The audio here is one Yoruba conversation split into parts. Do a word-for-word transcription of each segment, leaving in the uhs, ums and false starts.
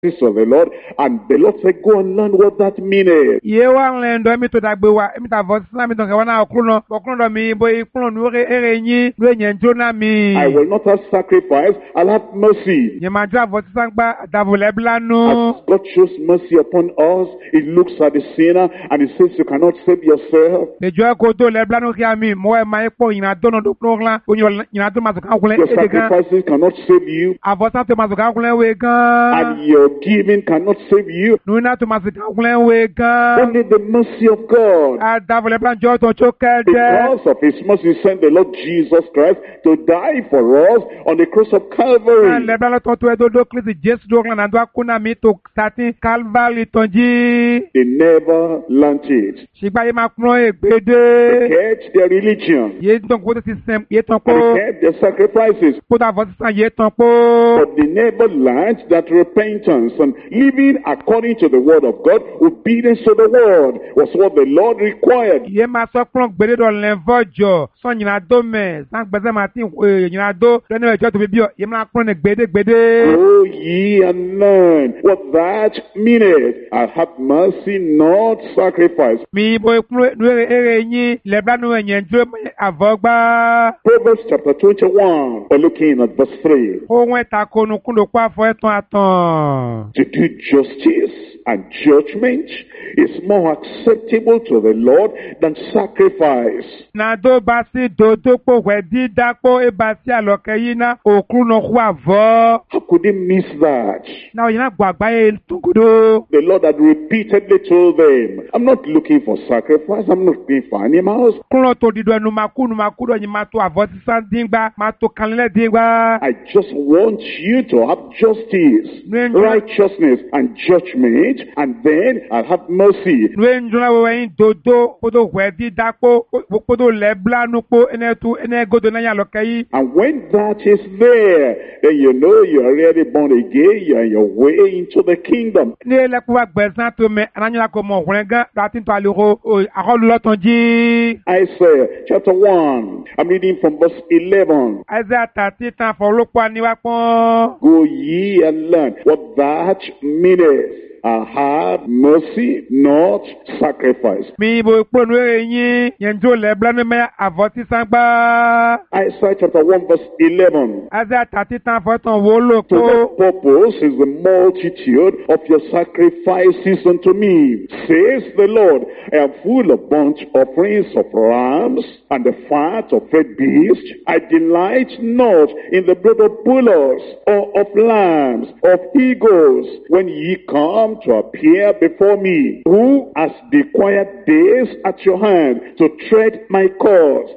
of the Lord, and the Lord said, go and learn what that means. Ye wa nlendo mi to dagbe wa mi ta vo sina mi to ke wana okuno okuno do mi bo ikuno nu re ere yin nu enye jona mi. I will not have sacrifice, I'll have mercy. Ye ma ja vo sangba davule blanu. As God shows mercy upon us, He looks at the sinner and He says, you cannot save yourself. Le jo ko to le blanu ki ami mo e ma epo ina dono do program onyo ina do ma so kan kule Your e gan. sacrifices cannot save you, Avosa to ma so kan kule we gan. and your giving cannot save you. Nu na to ma so kan kule we gan. Only the mercy of God. A davule plan jo to choke de. Because of His mercy, He sent the Lord Jesus Christ to die for us on the cross of Calvary. Le blanu to to e do do Christ Jesus do kan na do akuna mi to satin Calvary tonji. They never learned it. Sigba ye ma kuno e They gbede. kept their religion. Ye ton ko to system ye ton And they ko. kept their sacrifices. Ko da vo san ye ton ko. But they never learned that repentance and living according to the word of God, obedience to the word, was what the Lord required. Ye ma so klon gbede do len vojo. So nyina do me, san gbeze ma tin nyina do, le ne jo to bi o, ye ma klon ne gbede gbede. Go ye and learn what that meaneth. I have mercy, not sacrifice. Mi bo klon nu ere ere yin, le bla nu enyen dro avogba. Proverbs chapter twenty-one, we're looking at verse three. O won ta ko nu kun do pa fo eton atan. To do justice and judgment is more acceptable to the Lord than sacrifice. Na do ba si do do po we di da po e ba si aloke yi na okun no kwa vo. How could they miss that? Na o yin gba agbaye tungudo. The Lord had repeatedly told them, I'm not looking for sacrifice, I'm not looking for animals. Klon to di do nu maku nu maku do yin ma to avo si san dingba, ma to kanle dingba. I just want you to have justice, When- righteousness, and judgment, and then I'll have mercy. Nwe njuna we yin dodo podo we di da po podo le bla nu po ene tu ene godo na ya loke yi. And when that is there, then you know you're already born again, you're on your way into the kingdom. Ni le ku wa gbezan to me ananya ko mo hwen gan latin to aliro akolu loton ji. Isaiah chapter one, I'm reading from verse eleven. Isaiah thirty tan fo lo pa ni wa pon. Go ye and learn what that meaneth. I have mercy, not sacrifice. Mi bo po nu ere yin yen jo le bla nu me avoti sangba. Isaiah chapter one verse eleven. Isaiah thirty tan fo ton wo lo To ko. that purpose is the multitude of your sacrifices unto me, says the Lord. I am full of burnt offerings of rams and the fat of red beasts. I delight not in the blood of bullocks or of lambs, of eagles, when ye come to appear before me. Who has the quiet days at your hand to tread my cause?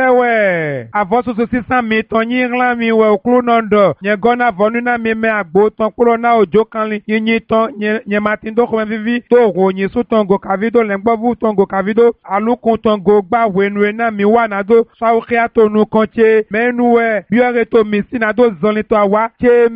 Etewe, avoso so sisan mi ton yin ran mi we okuru nondo. Nye gona vonu na mi me agbo ton kuro na ojo kanli. Yin yin ton nye matin do ko vivi to go yin so ton go kavido lengbo vu ton go kavido alukun ton go gba wenwe na mi wa na do sa o kia to nu konche menuwe bi ore to mi si na do zonle to awa che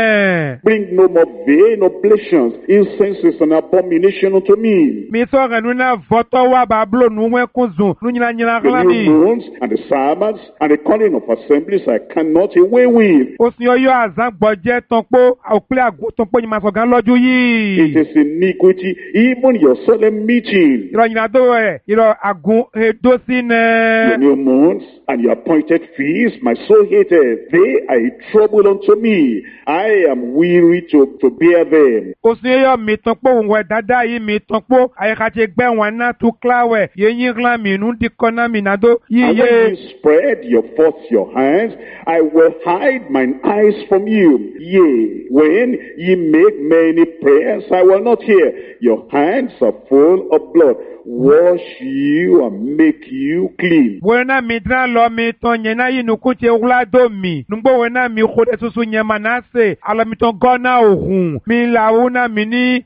me. Bring no more vain oblations, incenses and abomination unto me. Mi so renu na voto wa bablo nu wen kunzun nu nyina nyina The new klami. moons and the Sabbaths and the calling of assemblies I cannot away with. Osin oyo azan gboje ton po okule agun ton po yin ma so gan loju It yi. is iniquity, even your solemn meeting. Iro nyina do e iro agun edo si Your ne. new moons and your appointed feasts, my soul hated. They are a trouble unto me. I am weary to, to bear them. Osin oyo mi ton po we dada yi mi ton po ayeka che gbe won na tu klawe ye yin ran mi nu di kona mi na do yi And when ye. you spread your forth your hands, I will hide mine eyes from you. Yea, when ye make many prayers, I will not hear. Your hands are full of blood. Wash you and make you clean. Wena mi dran lo mi ton nye na yi nu ku che wla do mi. Nungbo wena mi khode susu nye manase. Ala mi ton gona ohun. Mi la una mi ni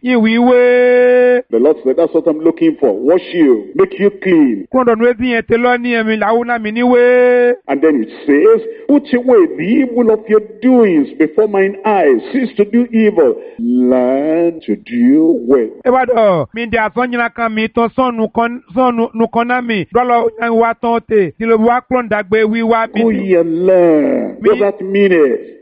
iwiwe. The Lord said, that's what I'm looking for. Wash you, make you clean. Kondo nwezi yen te lo ni mi la una mi ni we. And then it says, put away the evil of your doings before mine eyes. Cease to do evil. Learn to do well. Ewa do, mi di ason nyina kan mi ton son nu kon son nu nu kona mi. Dolo nyan wa ton te. Ti lo wa klon dagbe wi wa mi. Go ye and learn what that meaneth.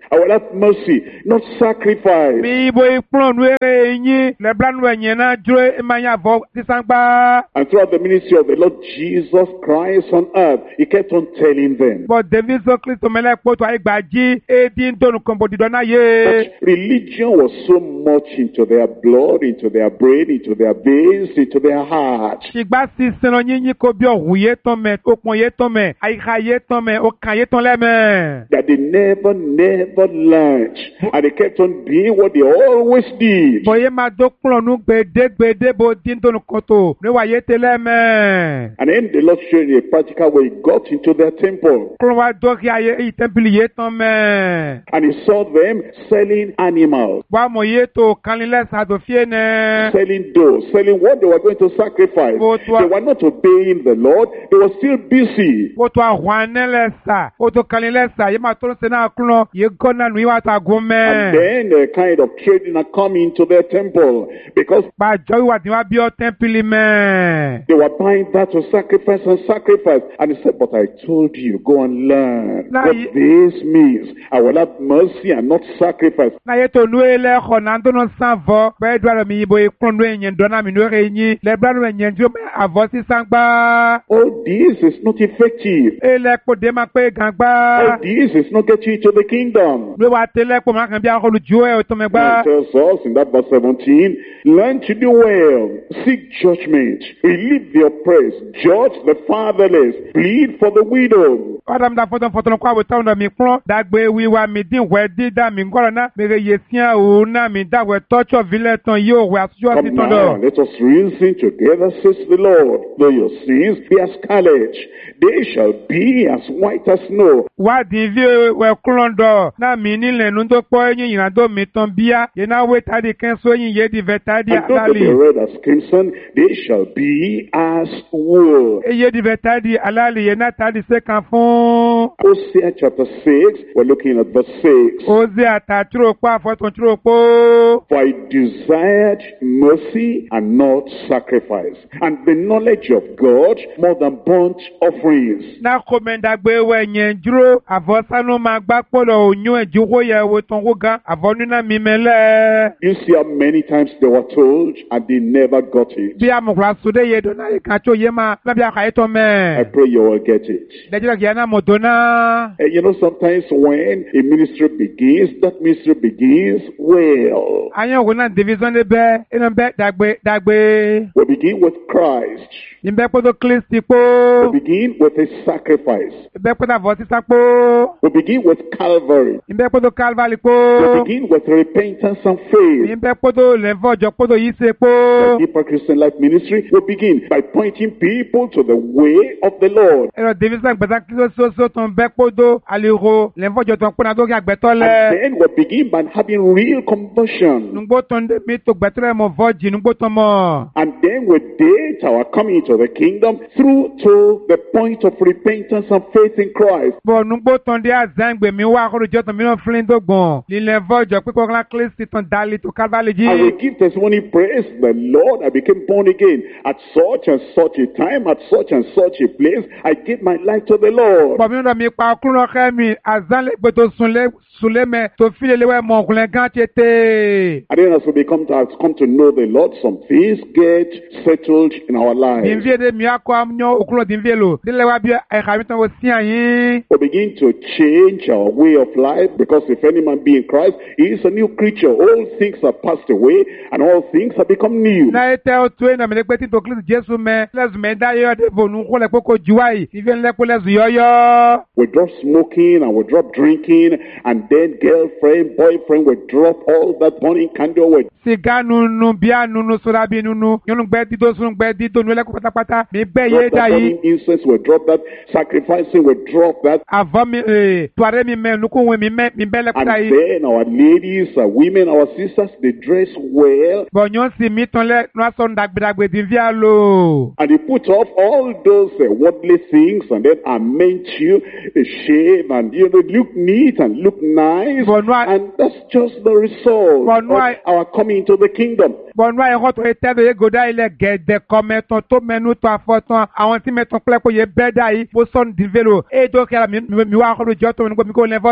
I will have mercy, not sacrifice. Mi ibo ikplɔn nu ere yin le blanu enye na dzro emanya vɔ sisangba. And throughout the ministry of the Lord Jesus Christ on earth, he kept on telling them Bɔn David sɔ Kristo mɛlɛ kpoto ayi gbadzi edi ntonu kɔnbɔ didɔ na ye. that religion was so much into their blood, into their brain, into their veins, into their heart. Sigba sisin lɔ nyinyi ko bi ɔhu ye tɔn mɛ, okpɔn ye tɔn mɛ, ayixa ye tɔn mɛ, okan ye tɔn lɛ mɛ. That they never, never learned. And they kept on doing what they always did. Bɔn ye ma do kplɔn nu gbede gbede bo di ntonu kɔto ne wa ye te lɛ mɛ. And then the Lord showed in a practical way, he got into their temple. Kplɔn wa do kia ye eyi tɛmpili ye tɔn mɛ. And he saw them selling animals, Wa mo ye to kanli lɛ sa do fie nɛ. selling dough, selling what they were going to sacrifice. They were not obeying the Lord. They were still busy. Woto ahwane lɛ sa, woto kanli lɛ sa, ye ma tɔn se na kplɔn ye gɔ na nu ye wa ta go And mɛ. then a kind of trading had come into their temple because Ba jɔ wa di wa bi ɔ tɛmpili mɛ. they were buying that to sacrifice and sacrifice. And he said, but I told you, go and learn Now what you- this means. I will have mercy and not sacrifice. Na ye to nu ye lɛ xɔ na ŋdɔnɔ san vɔ, bɛ do alɔ mi yibo ye kplɔn nu ye nye dɔ na mi nu ye nyi, lɛ bla nu ye nye dro mɛ avɔ sisan gba. All this is not effective. E lɛ kpo de ma kpe gan All gba. this is not getting you to the kingdom. Nu wa te lɛ kpo ma kan bi akɔlu ju ye o tɔmɛ It gba. tells us in that verse seventeen, learn to do well, seek judgment, relieve the oppressed, judge the fatherless, plead for the widow. Adam da fɔtɔn fɔtɔn kɔ abo tɔn dɔ mi kplɔn, dagbe wiwa mi din wɛ di da mi ŋgɔlɔ na, mi ye sian o na mi da wɛ tɔtsɔ vi lɛ tɔn yi o wɛ asujɔ si Come tɔn now, dɔ. let us reason together, says the Lord. Though your sins be as scarlet, they shall be as white as snow. Wa di vi wɛ kplɔn dɔ, na mi ni lɛ nu do kpɔ enyi yina do mi tɔn bia, ye na we ta di kɛnso enyi ye di vɛ ta di And though they be alali. red as crimson, they shall be as wool. Eye di vɛ ta di alali ye na ta di se kan fún. Hosea chapter six, we're looking at verse six. Oze ata tro kpɔ afɔtɔn tro kpɔ. For I desired mercy and not sacrifice, and the knowledge of God more than burnt offerings. Na komendagbe wɛ nye dro avɔ sanu ma gba kpɔlɔ onyo edzowo yɛ wo tɔn wo gan avɔ nuna mi mɛ lɛ. You see how many times they were told and they never got it. Bí amọ̀kùnrin aṣọ de ye dona ye kan tso ye ma lábí àkàyè tọ́ I mẹ́. pray you will get it. Lẹ́jọ́ kìí ẹ̀ná mọ̀ dona. And you know, sometimes when a ministry begins, that ministry begins well. Ayé ògùn náà division de bẹ́ inú bẹ́ dàgbé dàgbé. We begin with Christ. Ìbẹ́ kpọ́dọ̀ Kristi We kpó. begin with his sacrifice. Ìbẹ́ kpọ́dọ̀ àvọ̀ sísá kpó. We begin with Calvary. Ìbẹ́ kpọ́dọ̀ Calvary We kpó. begin with repentance and faith. Ìbẹ́ kpọ́dọ̀ lẹ́fọ̀jọ́ kpọ́dọ̀ yìí ṣe The kpó. Deeper Christian Life Ministry will begin by pointing people to the way of the Lord. Ẹ̀rọ division gbẹ̀dá Kristo soso tán bẹ́ kpọ́dọ̀ àlèrò lẹ́fọ̀jọ́ tán kpọ́dọ̀ àdókè àgbẹ̀tọ́ And lẹ̀. then we begin by having real conversion. Nùgbò tán dé mi tó gbẹ̀tọ́ lẹ̀ mọ̀ vọ́jì nùgbò tán mọ̀. And then we date our coming into the kingdom through to the point of repentance and faith in Christ. Bọ̀ nùgbò tán dé àzẹ́ngbè mi wá àkọ́rọ̀jọ́ tán mi náà fílẹ̀ dọ́gbọ̀n. Lílẹ̀ vọ́jọ́ pípọ́ kan Kristi tán dálé tó Calvary jí. And we give testimony, praise the Lord, I became born again. At such and such a time, at such and such a place, I gave my life to the Lord. Bọ̀ mi náà mi pa ọkùnrin ọ̀kẹ́ mi àzánlẹ̀ gbé tó sunlé sunlé mẹ́ tó fílẹ̀ léwẹ́ mọ̀ ọkùnrin gan tètè. And then as we become to, has come to know the Lord, some things get settled in our lives. Dìnvíye de mi akọ amúnyọ́ òkúrò dìnvíye lò. Dílé wa bí ẹ̀ka mi tán wo sí àyín. We begin to change our way of life because if any man be in Christ, he is a new creature. All things are passed away and all things have become new. Náà tẹ́ o tó iná mi lé pé títò Kristi Jésù mẹ́ lẹ́sùn mẹ́ dá yọ́ dé bònú kó lẹ̀ pé kò ju wáyé. Ìfẹ́ ńlẹ́ kó lẹ́sùn yọ́yọ́. We drop smoking and we drop drinking, and then girlfriend, boyfriend, we drop all that burning candle. We Sìgá nunu bíà nunu sọ́dá bí nunu yọnu gbẹ́ dídó sunu gbẹ́ dídó nu ẹlẹ́kùn pátápátá mi bẹ́ yé drop dá that yìí. burning incense, we drop that sacrificing, we drop that. Àvọ́ mi ee tuwárẹ́ mi mẹ́ nukúnwé mi mẹ́ mi bẹ́ lẹ́kùn And dá yìí. then our ladies, our women, our sisters, they dress well. Bọ̀nyọ́ sì mi tán lẹ́ nu asọ́ ndàgbèdàgbè dìnví àlò. And they put off all those uh, worldly things and then amend you, they shave and you know, look neat and look nice, Bon, noi- and that's just the result Bon, noi- of our coming into the kingdom. Bọ̀nú àyẹ̀kọ́ tó yẹ tẹ́lẹ̀ yé gòdá ilẹ̀ gẹ̀ẹ́dẹ̀ kọ́ mẹ́tàn tó mẹ́nu tó àfọ̀tàn àwọn tí mẹ́tàn pẹ́lẹ́ kó yẹ bẹ́ẹ̀ dà yìí bó sọ̀nù dìvélo èyí tó kẹ́ra mi mi wá kọ́ ló jọ́ tó mi kó mi kó lẹ́fọ́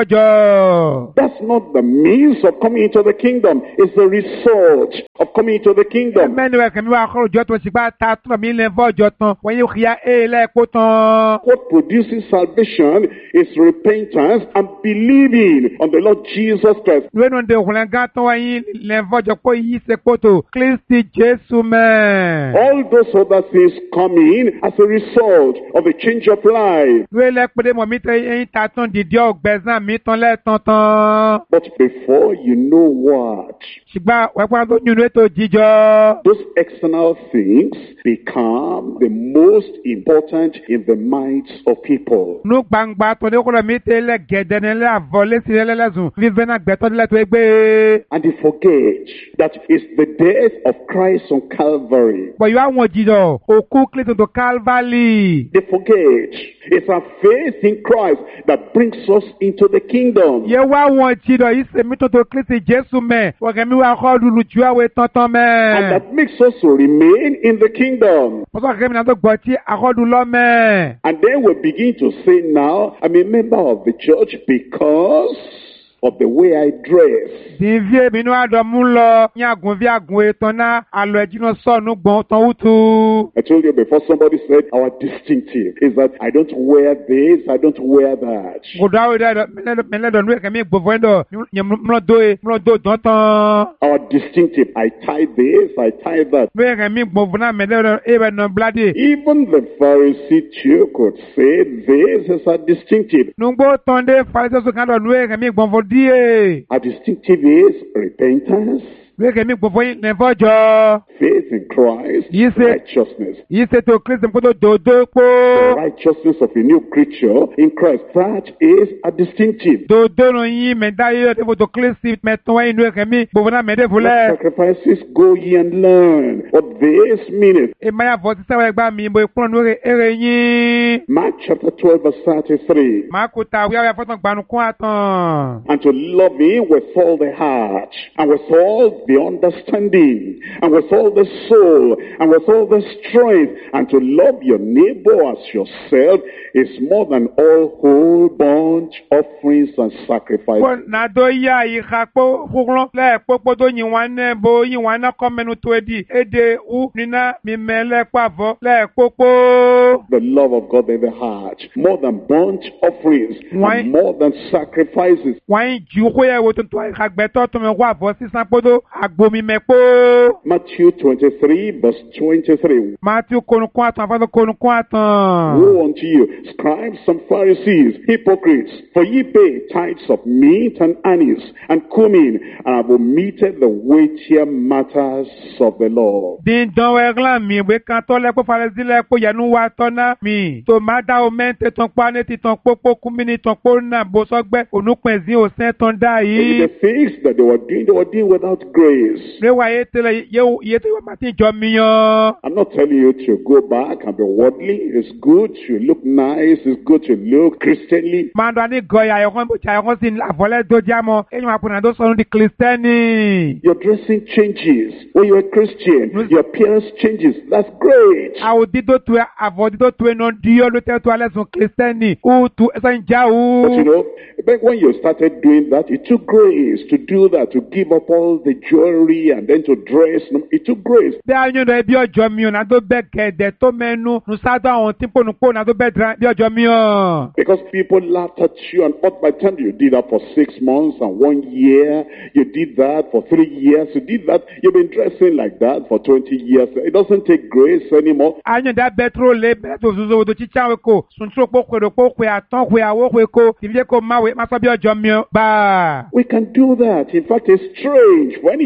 jọ. That's not the means of coming into the kingdom. It's the result of coming into the kingdom. Mẹ́nu ẹ̀kẹ́ mi wá kọ́ ló jọ́ tó ṣùgbọ́n ta tó mi lẹ́fọ́ jọ tán wọ́n yóò kíá èyí lẹ́ẹ̀kọ́ tán. What produces salvation is repentance and believing on the Lord Jesus Christ. Lónìí de òkùnrin gán tán wọ́n yín lẹ́fọ́ jọ pé yìí ṣe kótó Kristi Jésù mẹ́. All those other things come in as a result of a change of life. Lóyè lẹ́pẹ́dẹ́ mọ̀ mi tẹ ẹyin ta tán dìde ọ̀gbẹ́sán mi tán lẹ́ẹ̀tán tán. But before you know what, Ṣùgbọ́n wẹ́pẹ́ tó yún ètò jíjọ. those external things become the most important in the minds of people. Nu gbangba tó ní kúrò mi tẹ lẹ gẹ̀dẹ̀ ní lẹ́ àvọ̀ lẹ́sìn lẹ́lẹ́sùn fífẹ́ náà gbẹ̀tọ́ nílẹ̀ tó gbé. And they forget that it's the death of Christ on Calvary. Pọ̀ yóò àwọn jíjọ òkú Kristo tó Calvary. They forget it's our faith in Christ that brings us into the kingdom. Yẹ wá àwọn jíjọ yìí ṣe mí tó tó Kristi Jésù mẹ́. Wọ̀kẹ́ mi wá kọ́ lulu ju àwẹ̀ tọ́tọ́ And mẹ́. that makes us to remain in the kingdom. Pọ̀sọ̀ kẹ́mi náà tó gbọ́ tí akọ́dù lọ mẹ́. And then we begin to say now, I'm a member of the church because of the way I dress. Dìvíé mi ní wàá dọ̀ mú lọ ní àgùn bí àgùn ètò náà àlọ́ ẹ̀jìnà sọ̀nù gbọ̀n tán wútu. I told you before, somebody said our distinctive is that I don't wear this, I don't wear that. Gòdò àwọn ìdá mẹ́lẹ́dọ̀ ní ẹ̀kẹ́ mi gbòfò ẹ̀dọ̀ yẹn múlọ́dọ̀ múlọ́dọ̀ dán tán. Our distinctive, I tie this, I tie that. Ní ẹ̀kẹ́ mi gbòfò náà mẹ́lẹ́dọ̀ ẹ̀bẹ̀ nà bladé. Even the Pharisee too could say this is our distinctive. Nùgbò tán dé farisẹ́sọ kan lọ ní ẹ̀kẹ́ mi gbòfò díẹ̀. Our distinctive is repentance, Ní ẹ̀kẹ́ mi gbòfò yín nẹ̀fọ́ jọ. faith in Christ, Yes, sir. righteousness. Yìí ṣe tó Kristi kó tó dòdó pó. The righteousness of a new creature in Christ. That is a distinctive. Dòdó nù yín mẹ́ta yìí ọ̀dẹ́ fòtò Kristi mẹ́tọ́ wáyé ní ẹ̀kẹ́ mi gbòfò náà mẹ́dẹ́ What fúlẹ̀. sacrifices go ye and learn what this meaneth. Ìmáyà fọ́ sísẹ́ wẹ̀ gbá mi ìbò ìpọ́n ní ẹ̀rẹ̀ yín. Mark chapter twelve verse thirty-three. Màá kó ta wíwá fọ́tàn gbanu kún àtàn. And to love him with all the heart, and with all the understanding, and with all the soul, and with all the strength, and to love your neighbor as yourself is more than all whole burnt offerings and sacrifices. Kó nàdó yá ìka kpó kúrọ́ lẹ́ẹ̀kpókpó tó yin wọn nẹ́ bó yin wọn náà kọ́ mẹ́nu tó di éde wú nínú mímẹ́ lẹ́ẹ̀kpó àfọ́ lẹ́ẹ̀kpókpó. The love of God in the heart, more than burnt offerings, Why? and more than sacrifices. Wọ́n yín ju kó yẹ wo tuntun ìka gbẹ́tọ́ tó mi kó àfọ́ sísan kpótó àgbomi mẹ́ kpó. Matthew twenty-three verse twenty-three. Matthew konukun àtàn àfọ́tò konukun àtàn. Woe unto you, scribes and Pharisees, hypocrites, for ye pay tithes of meat and anise and cumin, and have omitted the weightier matters of the law. Dídán wẹ́glan mi ìwé kan tó lẹ́kpó Farisí lẹ́kpó yẹnu wa tọ́ná mi. Tòmátà omẹ́ntẹ́ tán kpó anéti tán kpókpó kúmínì tán kpó nà bọ́sọ́gbẹ́ onúpẹ̀sí òsẹ́ tán dá yìí. The things that they were doing, they were doing without grace. Réwà yé tẹ́lẹ̀ yé tẹ́lẹ̀ wọ́n ti jọ mi yan. I'm not telling you to go back and be worldly. It's good to look nice. It's good to look Christianly. Máa dán ní gọ̀ọ́yà ayọ̀kọ́ bó ti ayọ̀kọ́ sí àfọlẹ́ tó jámọ́. Ẹ̀yin àpònà tó sọ̀rọ̀ di kìrìsìtẹ́nì. Your dressing changes. When you're a Christian, your appearance changes. That's great. Àwọn dídó tu ẹ àfọ̀ dídó tu ẹ náà díọ́ ló tẹ́ tu alẹ́ sùn kìrìsìtẹ́nì. Ó tu ẹsẹ̀ ń já o. But you know, back when you started doing that, it took grace to do that, to give up all the jewelry and then to dress. It took grace. Bí a yàn dọ̀ bí ọjọ́ mi ò náà tó bẹ́ gẹ̀ẹ́dẹ̀ tó mẹ́nu nùsádọ́ àwọn tí pònúpò náà tó bẹ́ dra bí ọjọ́ mi ò. Because people laughed at you, and but by the time you did that for six months and one year, you did that for three years, you did that, you've been dressing like that for twenty years. It doesn't take grace anymore. A yàn dá bẹ́túrò lé bẹ́ẹ̀ tó zòzò wòdò chíchá wẹ̀ kò sùntúrò pò kwèdò pò kwè àtọ́ kwè àwọ̀ kwè kò ìfìyẹ́ kò má wẹ̀ má sọ bí ọjọ́ mi ò bá. We can do that. In fact, it's strange when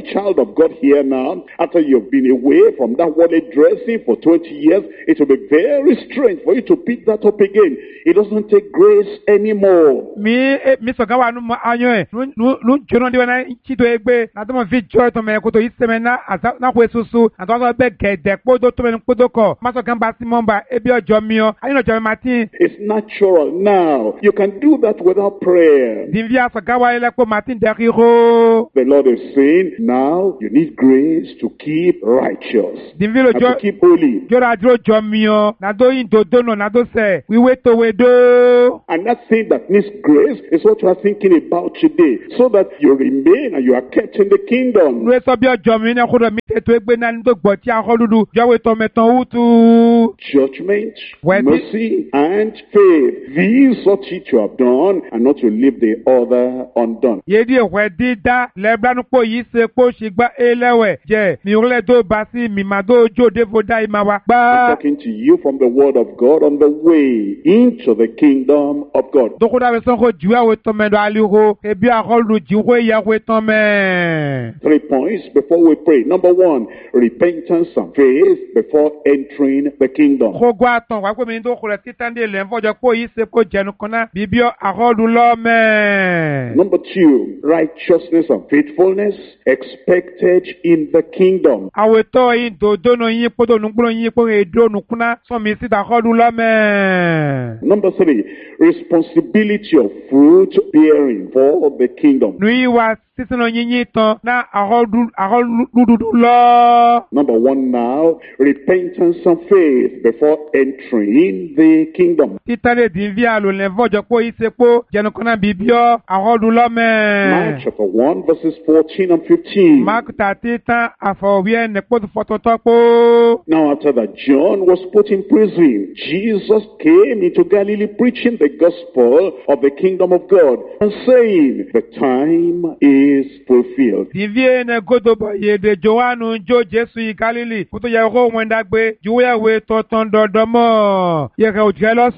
any child of God here now, after you've been away from that worldly dressing for twenty years, it will be very strange for you to pick that up again. It doesn't take grace anymore. Mi mi so gawa nu anyo e nu nu jono de na chito egbe na to mo fi joy to me ko to iseme na na ko esusu na to so be gede podo to me podo ko ma so kan ba si momba ebi ojo mi o ayi no jo Martin. It's natural now. You can do that without prayer. Divya so gawa ile ko Martin deriro. The Lord is saying, now you need grace to keep righteous. Divya And to keep holy. Jora dro jo mi o na do yin do do no na do se we wait to we do. And that thing that needs grace is what you are thinking about today, so that you remain and you are kept in the kingdom. We so bi ojo mi na ko do mi te to egbe na ni to gbo ti a ho dudu jo we to metan utu. Judgment, When mercy, and faith. These ought ye to have done, and not to leave the other undone. Yedi we di da le blanu po yi se po shigba elewe je mi ule do basi mi ma do jo de voda ima wa I'm pa. talking to you from the word of God on the way into the kingdom of God. Doko da we son ko juwa we to me do ali ho e bi a ho lu ji we ya we to me. Three points before we pray. Number one, repentance and faith before entering the kingdom. Ko gwa ton wa ko mi do ko le titande le nfo je po yi se ko jenu kona bibio a ho lu lo me. Number two, righteousness and faithfulness expected in the kingdom. Awe to yin do do no yin po do nu gbo yin po e do nu kuna so mi si da ho lu lo me. Number three, responsibility of fruit bearing for the kingdom. Nui wa sisino nyinyi ton na ahodu ahodu lo. Number one now, repentance and faith before entering the kingdom. Titale dinvi alo le vojo po isepo jenokona bibio ahodu lo me. Mark chapter one verses fourteen and fifteen. Mark tatita afowie ne po fototopo. Now after that John was put in prison, Jesus came into Galilee preaching the gospel of the kingdom of God and saying, the time is fulfilled. Dinvi ne godobo ye de Joanu jo Jesu yi Galili kuto ya ho wenda gbe juwe we toton dodomo ye ka ujelo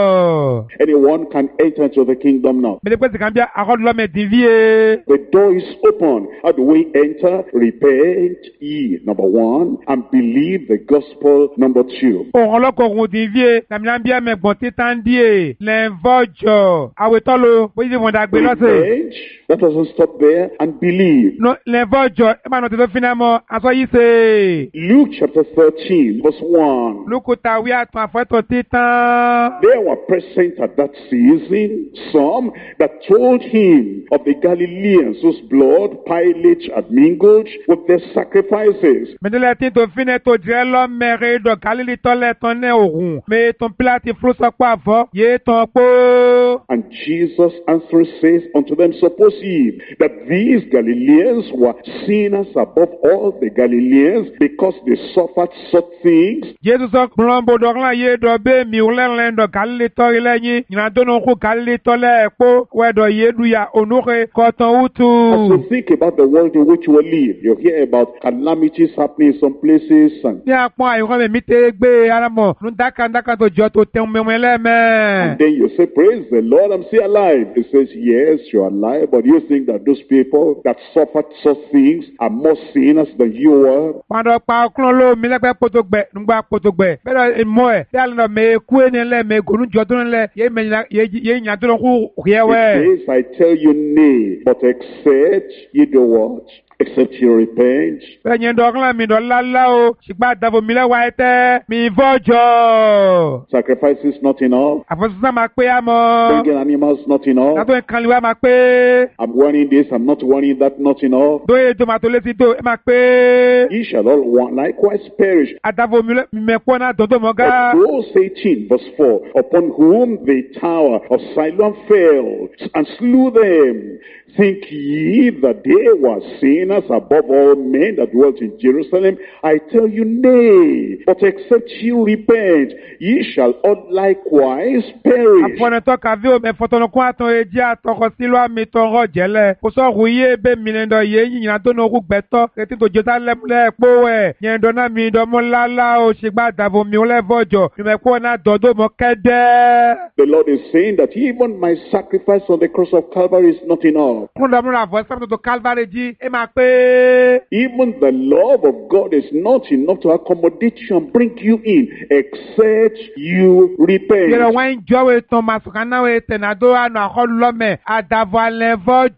so. Anyone can enter into the kingdom now. Me de pe kambia ahodu lo me dinvi. The door is open. How do we enter? Repent ye, number one, and believe the gospel, number two. Ohun loko run dinvi na mi ambia me gbon titandie le vojo awetolo bo yi wonda gbe lose. Repent, that doesn't stop there, and believe. No le vojo e ma no te finamo aso yi se. Luke chapter thirteen, verse one. Lukuta wi atun afeto titan. There were present at that season some that told him of the Galileans whose blood Pilate had mingled with their sacrifices. Medele tin to fine to jelo mere do Galili to le ton ne orun. Me ton plati flu so pa avo ye ton po. And Jesus answering says unto them, suppose ye that these Galileans were sinners above all the Galileans because they suffered such things? Jesus blombo do la ye do be mi ulen do Galili to ile yin na do no ku Galili to le po we do ye du ya onure ko ton utu. As you think about the world in which you live, you hear about calamities happening in some places, and, Ni apon ayo me mi te gbe ara mo nu daka daka to jo to te me me le me. and then you say, praise the Lord, I'm still alive. He says, yes, you're alive, but you think that those people that suffered such things are more sinners than you were? Pando pa klon lo mi le pe potogbe ngba potogbe. Pero mo e ya lo me ku eni le me gonu jo to le ye me ye ye nya to ku yewe. It says, I tell you nay, but except you do what? Except you repent. Pe yen do klan mi do lala o, sigba davo mi le wa ete mi vojo. Sacrifice is not enough. Afosusa ma pe amo. Bringing animals not enough. Na to kan liwa ma pe. I'm warning this, I'm not warning that, not enough. Do e to ma to le ti do e ma pe. Ye shall all one likewise perish. Adavo mi le mi me ko na do do mo ga. But those eighteen, verse four, upon whom the tower of Siloam fell and slew them, think ye that they were sinners above all men that dwelt in Jerusalem? I tell you, nay, but except ye repent, ye shall all likewise perish. Apone to ka vi o me fotono ko aton eji atoko silo ami to ro jele. Ko so ruye be mi le ndo ye yin na to no ku gbeto. Eti to Jerusalem le po we. Yen do na mi do mo lala o sigba davo mi o le vojo. Mi me ko na dodo mo kede. The Lord is saying that even my sacrifice on the cross of Calvary is not enough. up. Kúrò lọ́múra àvọ̀ sábà tó Calvary jí, ẹ máa pé. Even the love of God is not enough to accommodate you and bring you in, except you repent. Yẹ̀rọ wọ́n ń jọ́wé tán máa sọ̀kan náà wẹ̀ tẹ̀nàdó àná àkọlù lọ́mẹ̀ àdàbọ̀ àlẹ́fọ́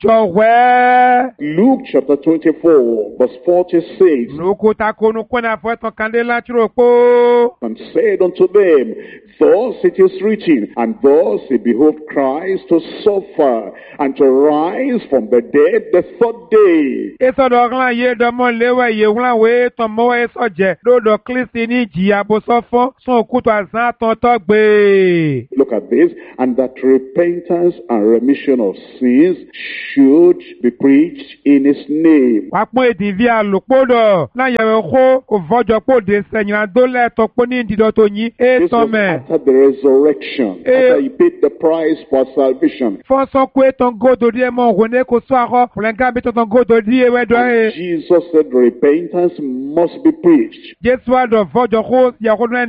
jọ̀wẹ́. Luke chapter twenty-four, verse forty-six. Lóko ta konu kọ́nà àfọ̀ ẹ̀tàn kàndé láti rò pó. And said unto them, thus it is written, and thus it behoved Christ to suffer and to rise from the dead the third day. Èsọ̀dọ̀ ọ̀gá yé dọ́mọ léwẹ̀ yé wúlà wé tán mọ́wọ́ èsọ̀jẹ̀ lọ́dọ̀ Kristi ní ìjìyà bó sọ fún sún òkúta àzán àtọ̀tọ̀ gbé. Look at this, and that repentance and remission of sins should be preached in his name. Wàá pọ́n èdè ìví àlùpọ̀dọ̀ láyẹ̀wò kó kò fọ́jọ́ pòdè sẹ̀yìn àdólẹ̀ tó pọ́ ní ìdídọ̀ tó yín This ètò was mẹ́. after the resurrection, Eh. after he paid the price for salvation. Fọ́nsọ́ kó ètò gòdò díẹ̀ mọ́ òhun ní kò sọ àkọ́ fúlẹ̀ńgá bí tọ̀tàn gòdò díẹ̀ wẹ́dọ̀ ẹ̀. Jesus said repentance must be preached. Jésù àdọ̀ fọ́jọ́ kó yàgò náà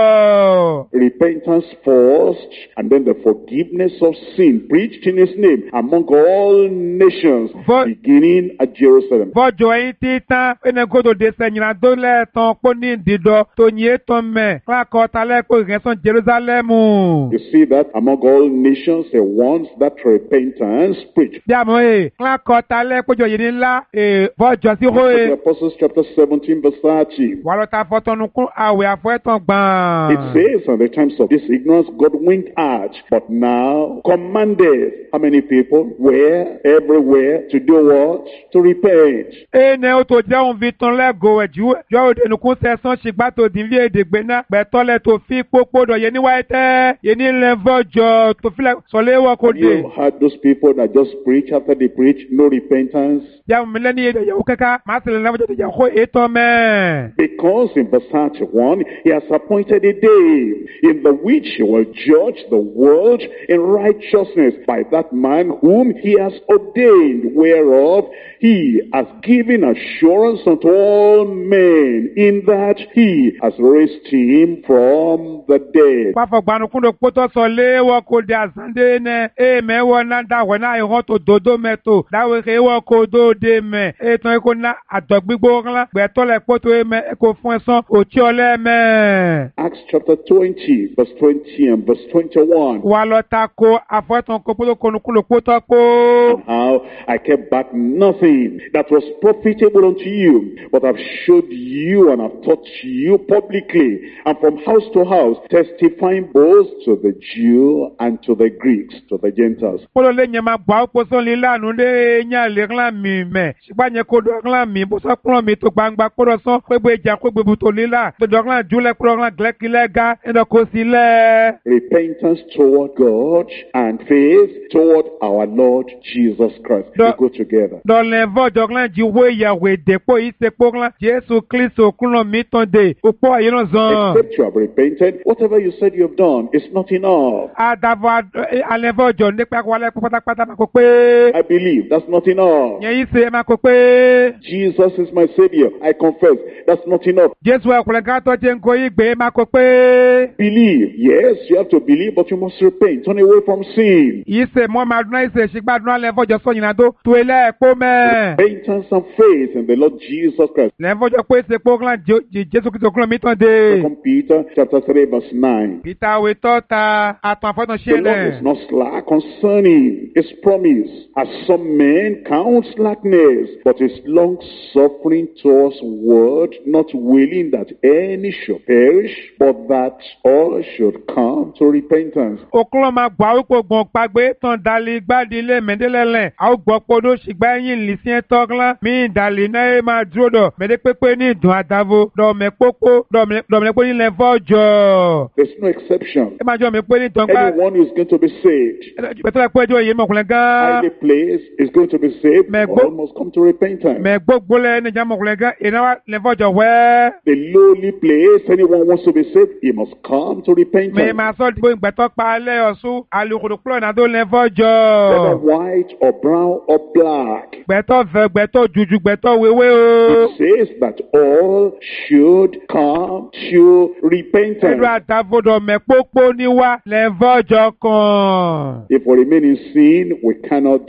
dídọ̀. Repentance first, and then the forgiveness of sin preached in his name among all nations, For- beginning at Jerusalem. Fọ́jọ́ yín tí tán ẹnẹ gòdò dé sẹ̀yìn àdólẹ̀ tán pọ́ ní ìdídọ̀ tó yín ètò mẹ́. Fúlákọ̀ talẹ̀ kó ìrẹsàn Jerúsálẹ́mù. You see that among all nations, he wants that repentance preached. Bí àmọ́ ẹ̀ fúlákọ̀ talẹ̀ kójọ yìí ní ńlá ẹ̀ fọ́jọ́ sí hó Acts of the ẹ̀. Apostles chapter seventeen verse thirty. Wà lọ́ta fọ́tọ́nu kún àwẹ̀ àfọ́ẹ̀tàn gbọ̀n. It says, in the times of this ignorance, God winked at, but now commanded. How many people? Where? Everywhere. To do what? To repent. Ene o to jẹ́ òun fi tán lẹ́gọ̀ọ́ ẹ̀jú jọ́ òde nìkún sẹ́sán ṣìgbà tó dín bí èdè gbé náà pẹ̀tọ́lẹ̀ tó fi pópó dọ̀ yẹn níwáyé tẹ́ yẹn ní lẹ́fọ́jọ́ tó fi sọ̀léwọ́ kò dé. You had those people that just preach after they preach, no repentance. Yàwùn mi lẹ́ni èdè yẹ̀wò kẹ́kẹ́ máa sì lè lẹ́fọ́jọ́ tó yẹ kó ètò mẹ́. Because in verse thirty-one, he has appointed a day in the which he will judge the world in righteousness by that man whom he has ordained, whereof he has given assurance unto all men, in that he has raised him from the dead. Pàfọ̀ gbanukúndò kpótọ́ sọ léwọ́ kò dé àzàndé nẹ èèmẹ̀ wọ náà dáwọ̀ náà ìhọ́ tó dodo mẹ́ tó dáwọ̀ èké wọ́ kò dóde mẹ́ ètò ẹ̀kọ́ náà àdọ̀gbígbó ńlá gbẹ̀tọ́lẹ̀ kpótó ẹ̀mẹ́ ẹ̀kọ́ fún ẹ̀sán òtí ọlẹ́ mẹ́. Acts chapter twenty, verse twenty and verse twenty-one. Wà lọ ta ko àfọ̀tàn kó kpótó konukúndò kpótọ́ kó. How I kept back nothing that was profitable unto you, but I've showed you and I've taught you publicly, and from house to house, testifying both to the Jew and to the Greeks, to the Gentiles. Kpótó lé nyẹ ma gbà ó kpósó lílá nu lé nyà lé ńlá mi mẹ́ ṣùgbọ́n nyẹ kó dọ̀ ńlá mi bósọ́ kplọ́ mi tó gbangba kpótó sọ kpégbé ìjà kpégbé butò lílá kpédọ̀ ńlá dúlẹ̀ kpótó ńlá gilẹ́kì lẹ́ ga ẹ̀dọ̀ kò sí lẹ́. Repentance toward God and faith toward our Lord Jesus Christ. They The- go together. Dọ̀lẹ̀ vọ́jọ́ ńlá jí wé ìyàwó èdèpọ̀ yìí ṣe kpó ńlá Jésù Kristo kúnlọ̀ mi tán dé òpó àyè náà zan. Except you have repented, whatever you said you have done is not enough. Àdàbọ̀ alẹ́ vọ́jọ́ nípa wàlẹ́ pátápátá máa kó pé. I believe that's not enough. Yẹn yìí ṣe máa kó pé. Jesus is my Savior. I confess that's not enough. Jésù ẹ̀kúnlẹ̀ gàtọ̀ jẹ́ nǹkan yìí gbé máa kó pé. Believe. Yes, you have to believe, but you must repent. Turn away from sin. Yìí ṣe mọ́ máa dúná yìí ṣe ṣìgbàdúrà alẹ́ vọ́jọ́ sọ̀yìn náà tó tó ilé ẹ̀kọ́ mẹ́. Repentance and faith in the Lord Jesus Christ. Lẹ́ vọ́jọ́ pé ṣe kpó ńlá Jésù Kristo kúnlọ̀ mi tán dé. Second Peter chapter three verse nine. Peter awé tọ́ta àtàn àfọ́tàn The Lord ṣẹlẹ̀. is not slack concerning his promise, as some men count slackness, but is long suffering towards word, not willing that any should perish, but that all should come to repentance. Òkúlọ̀ máa gbọ́ àwòkọ́ gbọ̀n pàgbé tán dalí gbádìí ilé mẹ́ndẹ́lẹ́lẹ̀. Àwọn gbọ́ podó ṣìgbà ẹ̀yìn lìsí ẹ̀ tọ́glá. Mí ìdàlí náà ẹ̀ máa dúró dọ̀. Mẹ́dẹ́ pépé ní ìdùn àdàvo. Dọ̀mẹ́ pópó dọ̀mẹ́ pé nílẹ̀ fọ́jọ́. There's no exception. Ẹ máa jọ mi pé ní ìtọ́gbà. Anyone who is going to be saved, Pẹ̀tọ́ ẹ̀ pé ẹjọ́ yìí mọ̀kùnrin gan. highly placed, is going to be saved, Mais all go- must come to repentance. Mẹ gbogbo lẹ ní ìjà mọ̀kùnrin gan. Ìnáwó lẹ fọ́jọ́ wẹ́. The lowly place, anyone wants to be saved, he must come to Mẹ repentance. máa sọ dìbò ìgbẹ́tọ́ pa alẹ́ ọ̀ṣun. Àlùkùdù kúlọ̀ náà tó lẹ Whether fọ́jọ́. white or brown or black. Gbẹ́tọ́ fẹ́ gbẹ́tọ́ juju gbẹ́tọ́ wéwé o. It says that all should come to Ẹnu repentance. àtàfodò mẹ́pópó níwá lẹ fọ́jọ́ kan. If we remain in sin, we cannot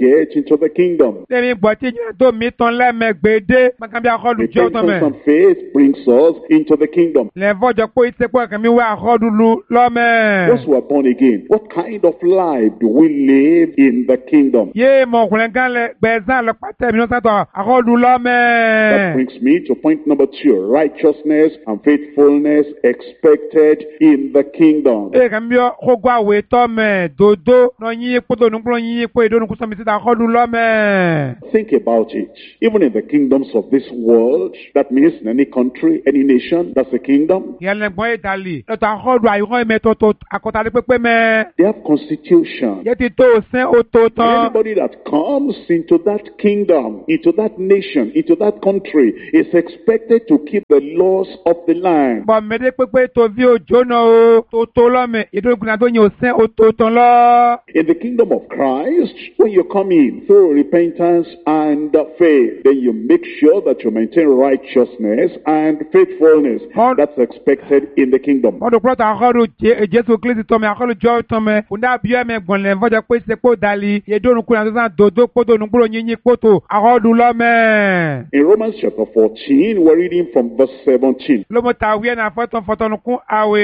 get into the kingdom. Lẹ́mi gbọ́ tí ìjọba tó mi tán lẹ́mẹ̀gbẹ́dẹ́. Màkàn bí akọ́dù jọ́ tán mẹ́. Repentance and faith brings us into the kingdom. Lẹ́fọ́jọ́ pé ìsepọ̀ kẹ́mi wá akọ́dù lu lọ́mẹ́. Those who are born again, what kind of life do we live in the kingdom? Yé mọ̀ ọkùnrin gan lẹ gbẹ̀sán lọ pàtẹ́ mi lọ́sàtọ̀ akọ́dù lọ́mẹ́. That brings me to point number two, righteousness and faithfulness expected in the kingdom. Ee kàn bí kókó àwẹ̀ tọ́ mẹ́ dodo lọ yín kótó nùkúrò yín pé ìdó nùkú sọmi síta akọ́dù lọ́mẹ́. Think about it. Even in the kingdoms of this world, that means in any country, any nation, that's a kingdom. Yẹn lẹ́gbọ́n Ìtàlì lọ́tọ̀ akọ́dù àyùkọ́ ẹ̀mẹ́ tó tó àkọ́tàlẹ́ pépé mẹ́. They have constitution. Yẹ ti tó sẹ́ ó tó And tán. anybody that comes into that kingdom, into that nation, into that country, is expected to keep the laws of the land. Bọ̀ mẹ́dẹ́ pépé tó bí òjò náà o tó tó lọ́mẹ́ ìdókòwò náà tó yẹn ò sẹ́ ó tó tán lọ. In the kingdom of Christ, when you come in through repentance and uh, faith, then you make sure that you maintain righteousness and faithfulness. Hon- That's expected in the kingdom. Wọ́n dùn pọ́tà akọ́dù Jésù Kristi tọ́mẹ akọ́dù jọ́ tọ́mẹ. Kùdà bí ẹ̀mẹ gbọ̀nlẹ̀ fọ́jà pé ṣe kó dalí. Yèdó nùkúrò náà tó sàn dòdó kótó nùkúrò yínyín kótó akọ́dù lọ́mẹ́. In Romans chapter fourteen, we're reading from verse seventeen. Lọ́mọ ta wíyẹn náà fọ́tọ̀ fọ́tọ̀ nùkún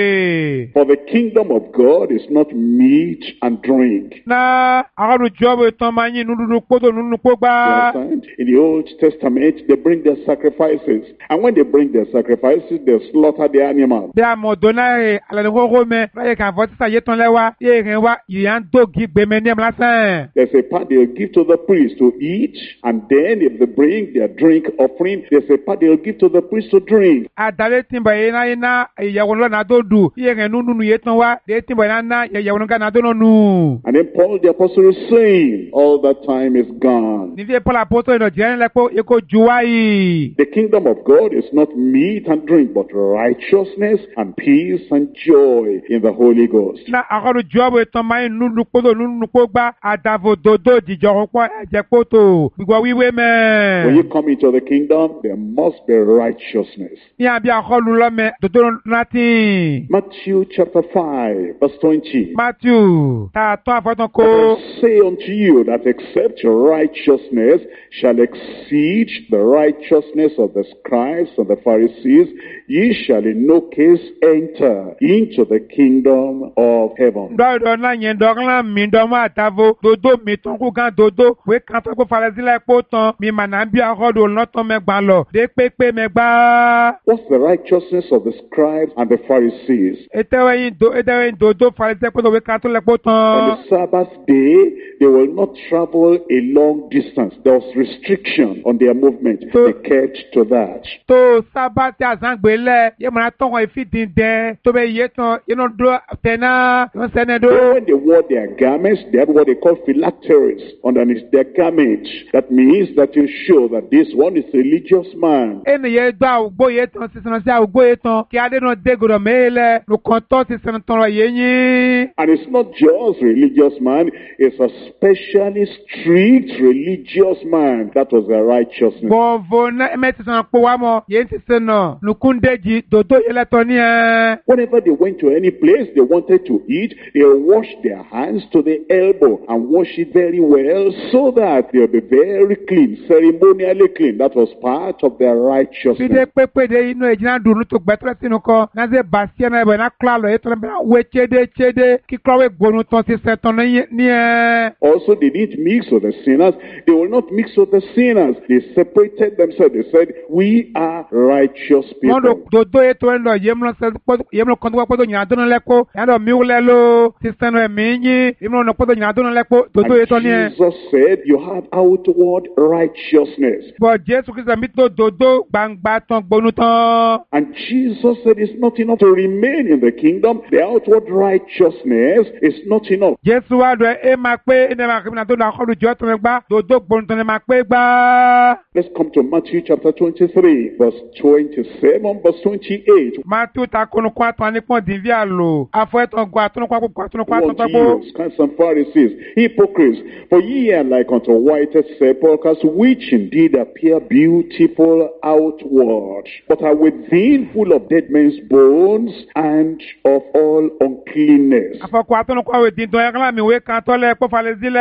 àwẹ̀. For the kingdom of God is not meat and drink. Náà akọ́dù jọ́ bẹ̀ tán máa yín nùdúdú kótó nùnú kó You gbá. understand? In the Old Testament, they bring their sacrifices. And when they bring their sacrifices, they slaughter the animal. Bí a mọ̀ dọ́nà rẹ̀ alẹ́ kókó mẹ́ báyìí kàn fọ́ sísà yé tán lẹ́wà yé rẹ̀ wá ìyá ń dògì gbẹmẹ ní ẹ̀mí lásán. There's a part they'll give to the priest to eat, and then if they bring their drink offering, there's a part they'll give to the priest to drink. Àdàlẹ́ tí ń bọ̀ yẹn náà yẹn náà ìyàwó lọ́nà tó dù yé rẹ̀ nínú yé tán wá lè tí ń bọ̀ yẹn náà ìyàwó lọ́nà tó nù. And then Paul the apostle is saying, all that time is gone. Nífi Paul apostol ìdọ̀ jẹ́ nílẹ̀ pé èkó ju wáyé. The kingdom of God is not meat and drink, but righteousness and peace and joy in the Holy Ghost. Na akọ́dù jọ́bù ìtàn máa ń nínú kótó nínú kó gbá àdàfò dòdò jìjọ pọ̀ ẹ̀jẹ̀ kótó gbígbọ́ wíwé mẹ́. When you come into the kingdom, there must be righteousness. Ní àbí akọ́lù lọ́mẹ dòdò láti. Matthew chapter five, verse twenty. Matthew tá a tán àfọ́tán kó. I say unto you that except your righteousness shall exceed the righteousness of the scribes and the Pharisees, ye shall in no case enter into the kingdom of heaven. Dọ́dọ̀ náà yẹn dọ́gán mi dọ́mọ́ àtàvó dòdò mi tán kó gan dòdò wé kan tó kó falẹ́sílẹ̀ pọ̀ tán mi mà náà bí akọ́dù lọ́tọ̀ mẹ́gbà lọ dé pépé mẹ́gbà. What's the righteousness of the scribes and the Pharisees? Ètẹ́wẹ́yìn dòdò falẹ́sílẹ̀ pọ̀ tó wé kan tó lẹ̀ pọ̀ On tán. the Sabbath day, they will not travel a long distance. There was restriction on their movement. They kept to that. Tó sábà tí a sàn gbé lẹ̀ yé mọ̀nà tọ́kọ̀ ìfìdí dẹ́ tó bẹ yé tán yé náà dúró tẹ̀ná yóò sẹ́nẹ̀ dó. When they wore their garments, they had what they call phylacteries underneath their garment. That means that you show that this one is a religious man. Ẹnì yẹn gbọ́ àwùgbó yé tán sísan sí àwùgbó yé tán kí adé náà dé gbọdọ̀ mẹ́lẹ̀ nùkàn tán sísan tán rẹ̀ yé yín. And it's not just religious man, it's a specially strict religious man. That was their righteousness. Bọ̀vọ̀ náà ẹ̀mẹ́ ti sàn pọ̀ wá mọ̀ yé ti sàn náà nùkúndéjì dòdò yé lẹ́tọ̀ ní ẹ̀. Whenever they went to any place they wanted to eat, they washed their hands to the elbow and wash it very well so that they'll be very clean, ceremonially clean. That was part of their Fide righteousness. pépé de inú ẹ̀jìnà dùnú tó gbẹ́tọ́rẹ́ sínú kọ́ náà ṣe bàṣẹ́ náà ẹ̀bẹ̀ náà kúlọ̀ àlọ́ yé tọ́lẹ̀ bẹ́ẹ̀ wé chédé chédé kí kúlọ̀wé gbónú tán ti sẹ́tọ̀ ní ẹ̀. Also, they didn't mix with the sinners. They will not mix with the sinners. They separated themselves. They said, we are righteous Wọ́n people. dòdò yé tó ń lọ yémúlò kan tó wá pọ́tò yìnyín àdónà lẹ́kọ́ yàtọ̀ miwulẹ̀ ló ti sẹ́nu ẹ̀mí yín yémúlò pọ́tò yìnyín àdónà lẹ́kọ́ dòdò yé tó ní ẹ̀. And Jesus said, you have outward righteousness. Bọ̀ Jésù Kristi mi tó dòdò gbangba tán gbónú tán. And Jesus said it's not enough to remain in the kingdom. The outward righteousness is not enough. Jésù wá dọ̀ ẹ́ máa pé ẹ̀ máa kí mi náà tó lọ akọ́dù jọ́ tó ń gbá dòdò gbónú tán ẹ̀ máa pé gbá. Let's come to Matthew chapter twenty-three, verse twenty-seven, verse twenty-eight. Matthew ta kunu kwa to ani pon din vi alo afo eton gwa tunu kwa kwa tunu kwa Unto tun po you, scribes and Pharisees, hypocrites, for ye are like unto whited sepulchres, which indeed appear beautiful outward, but are within full of dead men's bones and of all uncleanness. afo kwa tunu kwa we din don yakala mi we kan to le po fale zile po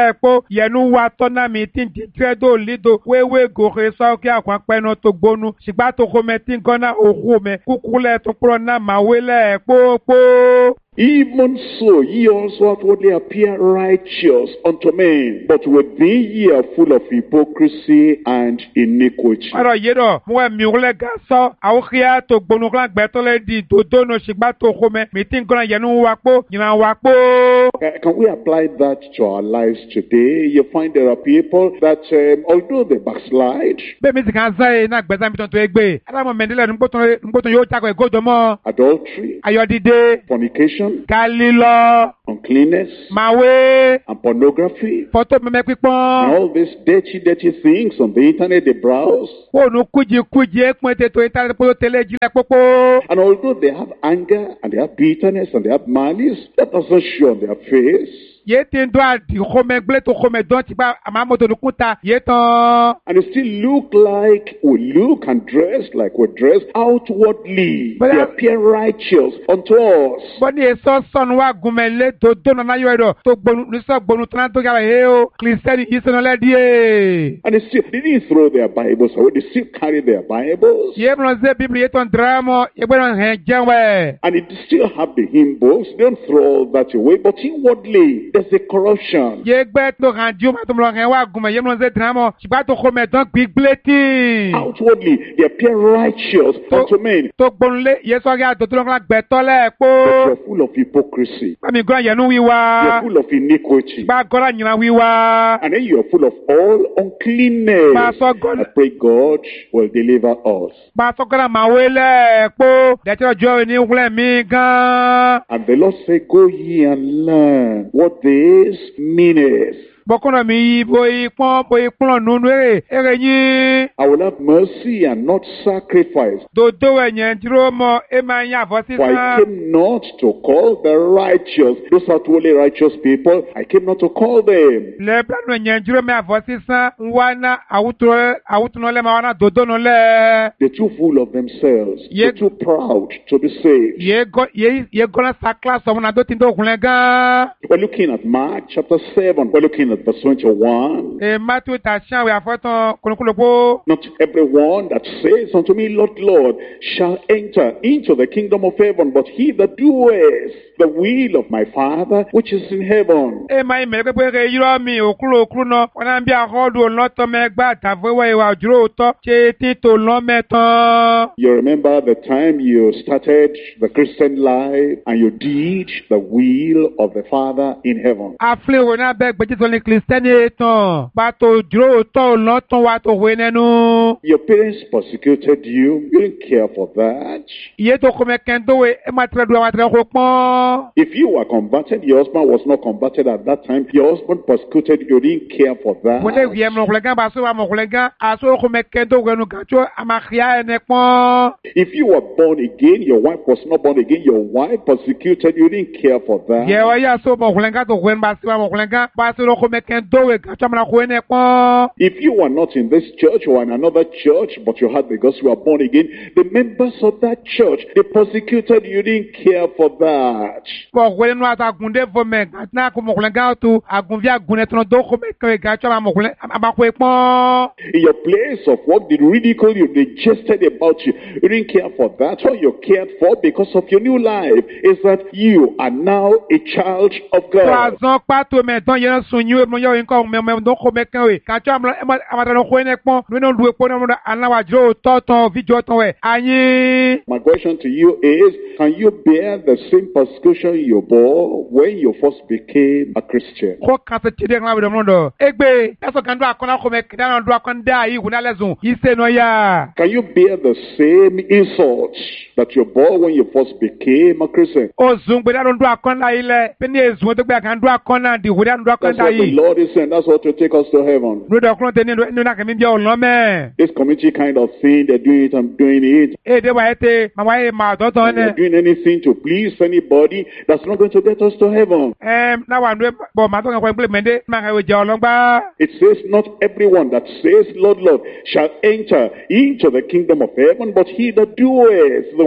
yẹnu wa tọ́nà mi tí ń di tírẹ́dọ̀ lídò wéwé gòkè sọ́ọ́kì àkọ́pẹ́nu tó gbónú ṣùgbọ́n tó kó mẹ tí ń gánná òkú mẹ kúkú lẹ̀ tó kúrò náà máa wé lẹ̀ pópó. Even so, ye also outwardly appear righteous unto men, but within ye are full of hypocrisy and iniquity. Ọ̀rọ̀ yìí rọ̀, mo ẹ̀ mi wúlẹ̀ gà sọ, àwọn kíá tó gbónú kí gbẹ́tọ́ lé di dòdó nù ṣùgbọ́n tó kó mẹ, mi tí ń gánná yẹnu wa pó, yìnyín wa pó. Can we apply that to our lives today? You find there are people that, um, although they backslide, bẹ́ẹ̀ mi sì kàn sẹ́ iná gbẹ́sẹ̀ mi tó ń tó ẹgbẹ́. Adámọ̀ mẹ́ndílẹ̀ nígbótó yóò jákọ̀ ẹ̀gọ́jọ mọ́. adultery, Ayọ̀dídé, fornication, kálílọ, uncleanness, màwé, and pornography, fọ́tò mẹ́mẹ́ and pípọ́n. all these dirty, dirty things on the internet they browse. Fóònù kújikúji ẹ̀pọ̀n ètò ìtàlẹ́ pé ó tẹ̀lé jílẹ̀ pópó. And although they have anger, and they have bitterness, and they have malice, that doesn't show on their face. Yé ti ń dún àdì xɔmɛ gblé tó xɔmɛ dán ti gba àmàmọ́tò ní kúta yé tán. And they still look like we look and dress like we dress outwardly. But They that- appear righteous unto us. Bọ́ni èso sọnù wa gùnmẹ̀ lé tó dóná náà yọ ẹ̀dọ̀ tó gbonu nísọ̀ gbonu tó náà tó yàrá yé o kìrìsìtẹ́nì yìí sọ̀nà lẹ́díẹ̀. And they still they didn't throw their Bibles away, they still carry their Bibles. Yé mi lọ sí bíbélì yé tán dìrámọ̀ yé gbẹ́dọ̀ hẹ̀ jẹun wẹ̀. And they still have the hymn books. They don't throw all that away. But inwardly, there's a corruption. Yé gbẹ́ tó hàn jú ma tó mi lọ hẹ̀ wá gùnmẹ̀ yé mi lọ sí dìrámọ̀ ṣùgbọ́n tó xɔmẹ̀ dán gbígbélé tì. Outwardly, they appear righteous unto men, Tó gbonu lé yé sọ́kẹ́ àtòtò lọ́kàn gbẹ̀tọ́ lẹ̀ kó. but they're full of hypocrisy. Bámi gbọ́dọ̀ yẹnu You're wíwá. full of iniquity. Gbà gọ́dọ̀ yìnyín wíwá. And then you're full of all uncleanness. Pastor God- I pray God will deliver us. Pàṣọkọ́lá máa wé lẹ́ẹ̀pọ̀ dẹ̀tí ọjọ́ ìní wúlẹ̀ mí gan-an. And the Lord said, go ye and learn what this meaneth. Bọ́kúnrọ̀ mi yí bóyí pọ́n bóyí pọ́n nínú èrè èrè yín. I will have mercy and not sacrifice. Dòdó ẹ̀yẹn dúró mọ́ ẹ máa ń yàbọ̀ For I sísan. came not to call the righteous, those outwardly righteous people, I came not to call them. Lẹ́bílánù ẹ̀yẹn dúró mẹ́ àbọ̀ sísan ń wá ná àwùtúnú lẹ́ máa wá ná dòdó nù lẹ́. They're too full of themselves. Ye- They're too proud to be saved. Yé gọ́lá sàkílà sọ̀mù náà tó ti ń dókun gan. We're looking at Mark chapter seven. We're looking at verse twenty-one. Ẹ Mátú ta ṣáwé àfọ́tán kúlùkúlùkú. Not everyone that says unto me, Lord, Lord, shall enter into the kingdom of heaven, but he that doeth the will of my Father which is in heaven. Ẹ máa ń mẹ́rẹ́ pé kẹ́ yírọ́ mi òkúlùkúlù náà wọ́n náà ń bí àkọ́dù lọ́tọ́ mẹ́gbà tàfẹ́wọ́ ìwà òjúrò òótọ́ ṣe tí tò lọ́ mẹ́tàn. You remember the time you started the Christian life and you did the will of the Father in heaven. Àfilẹ̀ wo náà bẹ́ẹ̀ gbẹ́jẹ́ sọ ní kìrìsìtẹ́nì tán bá tó òjúrò òótọ́ lọ́tọ́ wa tó wé nẹ́nu. Your parents persecuted you. You didn't care for that. Iye tó kọ́ mẹ́kẹ́ ń dówé ẹ máa tẹ̀lé dùn àwọn àtẹ̀lẹ́ kó pọ́n. If you were converted, your husband was not converted at that time. Your husband persecuted you. You didn't care for that. Mo lè wí ẹ̀ mọ̀kùlẹ̀ gan bá sọ wa mọ̀kùlẹ̀ gan àṣọ kọ́ mẹ́kẹ́ ń dówé nu gàtó àmàkìyà ẹ̀ nẹ́ pọ́n. If you were born again, your wife was not born again, your wife persecuted you, you didn't care for that. Yẹ wá yà sọ mọ̀kùlẹ̀ gan tó wé nu bá sọ wa mọ̀kùlẹ̀ gan bá sọ kọ́ mẹ́kẹ́ ń dówé gàtó àmàkìyà ẹ̀ nẹ́ pọ́n. If you were not in this church or in another church, but you had the gospel, you were born again, the members of that church, they persecuted you, you didn't care for that. Mọ̀kùlẹ̀ nu àtàgùndé fọmẹ gàtó náà kọ́ mọ̀kùlẹ̀ gan tó àgùnfí àgùnẹ̀ tó dó kọ́ mẹ́kẹ́ gàtó àmàkùlẹ̀ àmàkùlẹ̀ pọ́n. In your place of work, they ridicule you, they jested about you. You didn't care for that. What you cared for because of your new life is that you are now a child of Tó God. àzán pàtó mẹ́tọ́ yẹn sùn yín mọ̀ yọ̀ nǹkan mẹ́mẹ́ tó kọ́ mẹ́kẹ́ wẹ̀ gàtó àmàtàlọ́ kọ́ ẹ̀ pọ́n nínú lu epo náà aláwàjọ́ tọ́tàn fíjọ́ tán wẹ̀ ayé. My question to you is, can you bear the same persecution you bore when you first became a Christian? Ko kasa chide ngala bi domo do egbe eso kan do akona ko me kidana do akonda yi huna lezun ise no ya. Can you bear the same insults that you bore when you first became a Christian? O zun gbe da do akonda ile pe ni ezun to gbe kan do akona di huna do That's akonda what the yi. Lord is saying. That's what will take us to heaven. No do akona te ni no na kemi bi o lo me. This community kind of thing, they're doing it, I'm doing it. E de wa ete ma wa e ma do to They're ne. doing anything to please anybody. That's not going to get us to heaven. Em na wa no bo ma to kan ko implement ma ka we je olongba. It says, not everyone that says, Lord, Lord, shall enter into the kingdom of heaven, but he that doeth the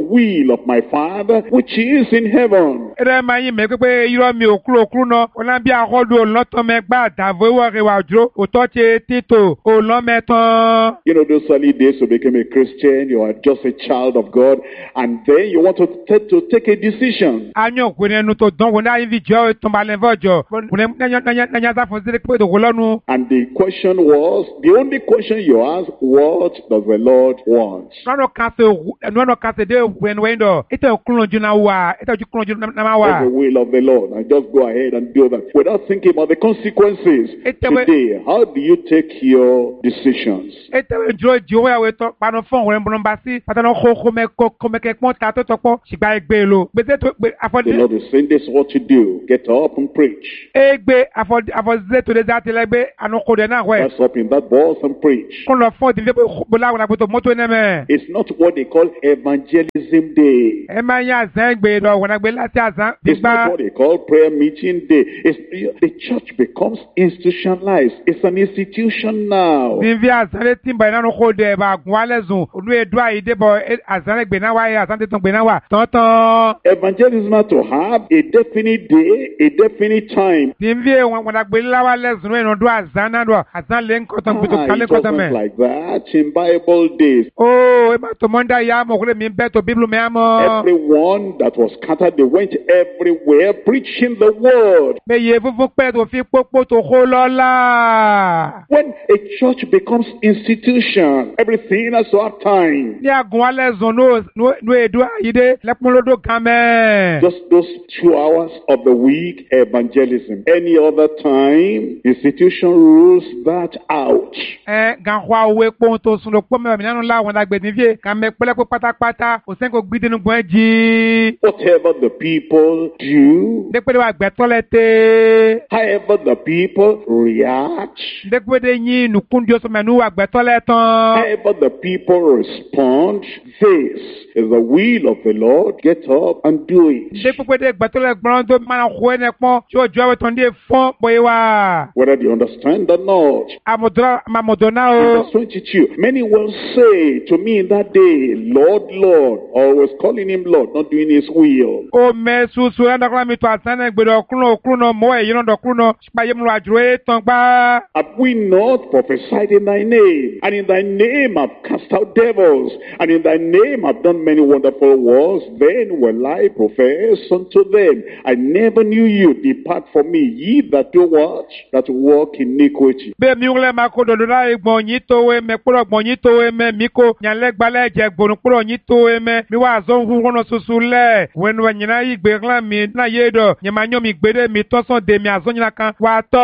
will of my Father which is in heaven. Ere ma yin me pe iro mi okuru okuru no ona bi akodo loto me gba davo wo re wa dro oto che tito o lo metan. You know, those early days you became a Christian, you are just a child of God, and then you want to, t- to take a decision. Anyo kwene nu to don wona yin vi jo to ba le vojo. Wona nanya nanya nanya za fo zire pe do lonu. And the question was, the only question you asked, what does the Lord want? No no kase no no kase de when wendo. Ite okunlo ju na wa, ite ju kunlo ju na ma wa. The will of the Lord, and just go ahead and do that without thinking about the consequences. Today, how do you take your decisions? Ite we jo jo we we to pa no fon we mbon ba si pata no kho kho me ko ko me ke pon ta to to po sigba egbe lo. Be se to afọ the Lord is saying this is what you do. Get up and preach. Egbe afọ afọ ze to de that legbe anu ko de na we. That's up in that bus and preach. Kon lo fon di bo la na to moto ne me. It's not what they call evangelism day. E ma ya zan gbe do wona gbe lati azan. It's not what they call prayer meeting day. It's, the church becomes institutionalized. It's an institution now. Nivi azan timba na no ko de ba gun alezun onu edu aide bo azan gbe na wa ya azan te ton gbe na wa. Tonton. Evangelism has to have a definite day, a definite time. Nivi wona gbe la wa lezun e no do azan na do azan le nko ton to kale ko ton me. Like that in Bible days. Oh, e ma to monda ya mo ko mi be to Bible me amo. Everyone that was scattered, they went everywhere preaching the word. Me ye fufu pe to fi popo to ko lola. When a church becomes institution, everything has to have time. Ni agun alezun no no edu aide le pon lodo kan me. Just those two hours of the week, evangelism. Any other time, institution rules that out. Eh, gan kwa we pon to sun lo po me mi nanu la won dagbe ni vie kan me pele po patapata o sen ko gbide nu gbon ji. Whatever the people do, de pe wa gbe tolete. however the people react, de pe de yin nu kunjo so me nu wa gbe toletan. however the people respond, this is the will of the Lord. Get up and do it. de pe de gbe tole gbon do ma ko ene pon ti o jo we ton de fon boy wa. Whether you understand or not. Amodra mamodona o. Verse twenty-two. Many will say to me in that day, Lord, Lord, always calling him Lord, not doing his will. O me susu anda kla mi to asane gbe do kuno kuno mo e yin do kuno pa ye mu ajuro e ton gba. Have we not prophesied in thy name? And in thy name I've cast out devils. And in thy name I've done many wonderful works. Then will I profess unto them, I never knew you. Depart from me, ye that do what? That walk iniquity. Be mi ule ma ko do do la egbon yin to we me poro gbon yin to we me mi ko yan le gba le je gbonu poro yin to we me mi wa zo hu wono susu le wen we nyina yi gbe glan mi na ye do yin ma nyo mi gbede mi to son de mi azo nyina kan wa to.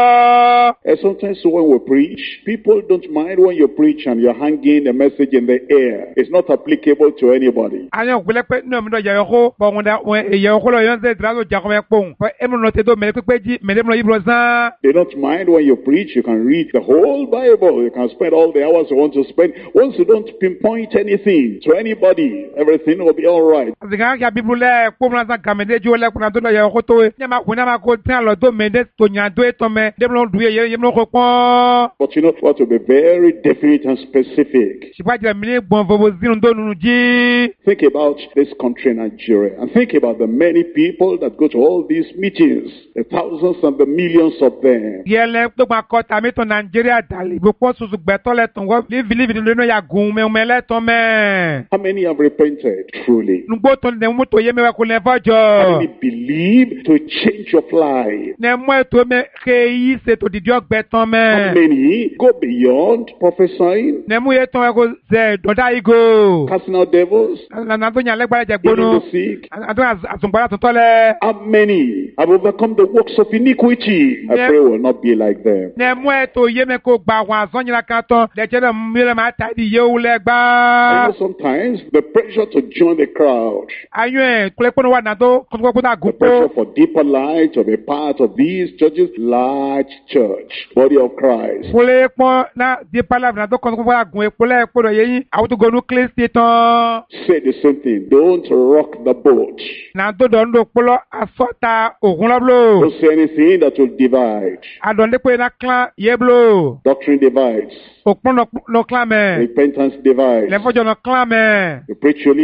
And sometimes when we preach, people don't mind when you preach and you're hanging a message in the air. It's not applicable to anybody. Ayo gbele pe no mi do ye ko bo ngunda ye ko lo yon ze drago ja ko me pon ko e mo no te do me pe ji me dem lo ibro zan. They don't mind when you preach. You can read the whole Bible. You can spend all the hours you want to spend. Once you don't pinpoint anything to anybody, everything will be all right. Ziga ya Bible le ko mo zan kamede ju le ko na do ye ko to e ma ko na ma ko tin lo do me de to nya do e to me dem lo du ye ye mo ko pon. But you know what to be very definite and specific. Sipa je mi le gbon vovo zinu do nunu ji. Think about this country, Nigeria, and think about the many people that go to all these meetings, the thousands and the millions of them. Yele to gba ko ta mi to Nigeria dali bo po susu gbe to le ton wo live live ni no ya gun me me le ton me. How many have repented truly? Nugbo to ne mu to ye me wa ko le How fojo. many believe to change your life? Ne mo to me ke yi se to di gbe ton How me. many go beyond prophesying, Ne mu ye ton e ko ze do da igo. casting out devils, Na na to nya le gba je healing gbonu. the sick? Ado asungbara to to le. How many have overcome the works of iniquity? I Yeah. pray will not be like them. Ne mo e to ye me ko gba wa azon nyira kan ton le je na mi le ma ta di ye u le You gba. know, sometimes the pressure to join the crowd, Ayo e kule kono wa na to ko ko da the pressure gupo. for deeper light to be part of these churches, large church, body of Christ. Kule pon na di pala na to ko ko wa gun e kule ko do ye yin awutu gonu Kristi ton. Say the same thing. Don't rock the boat. Na to do ndo polo asota ogun loblo. Don't say anything that will divide. Adonde pe na clan yeblo. Doctrine divides. Okpon no no clan me. Repentance divides. Le fojo no clan me. You preach only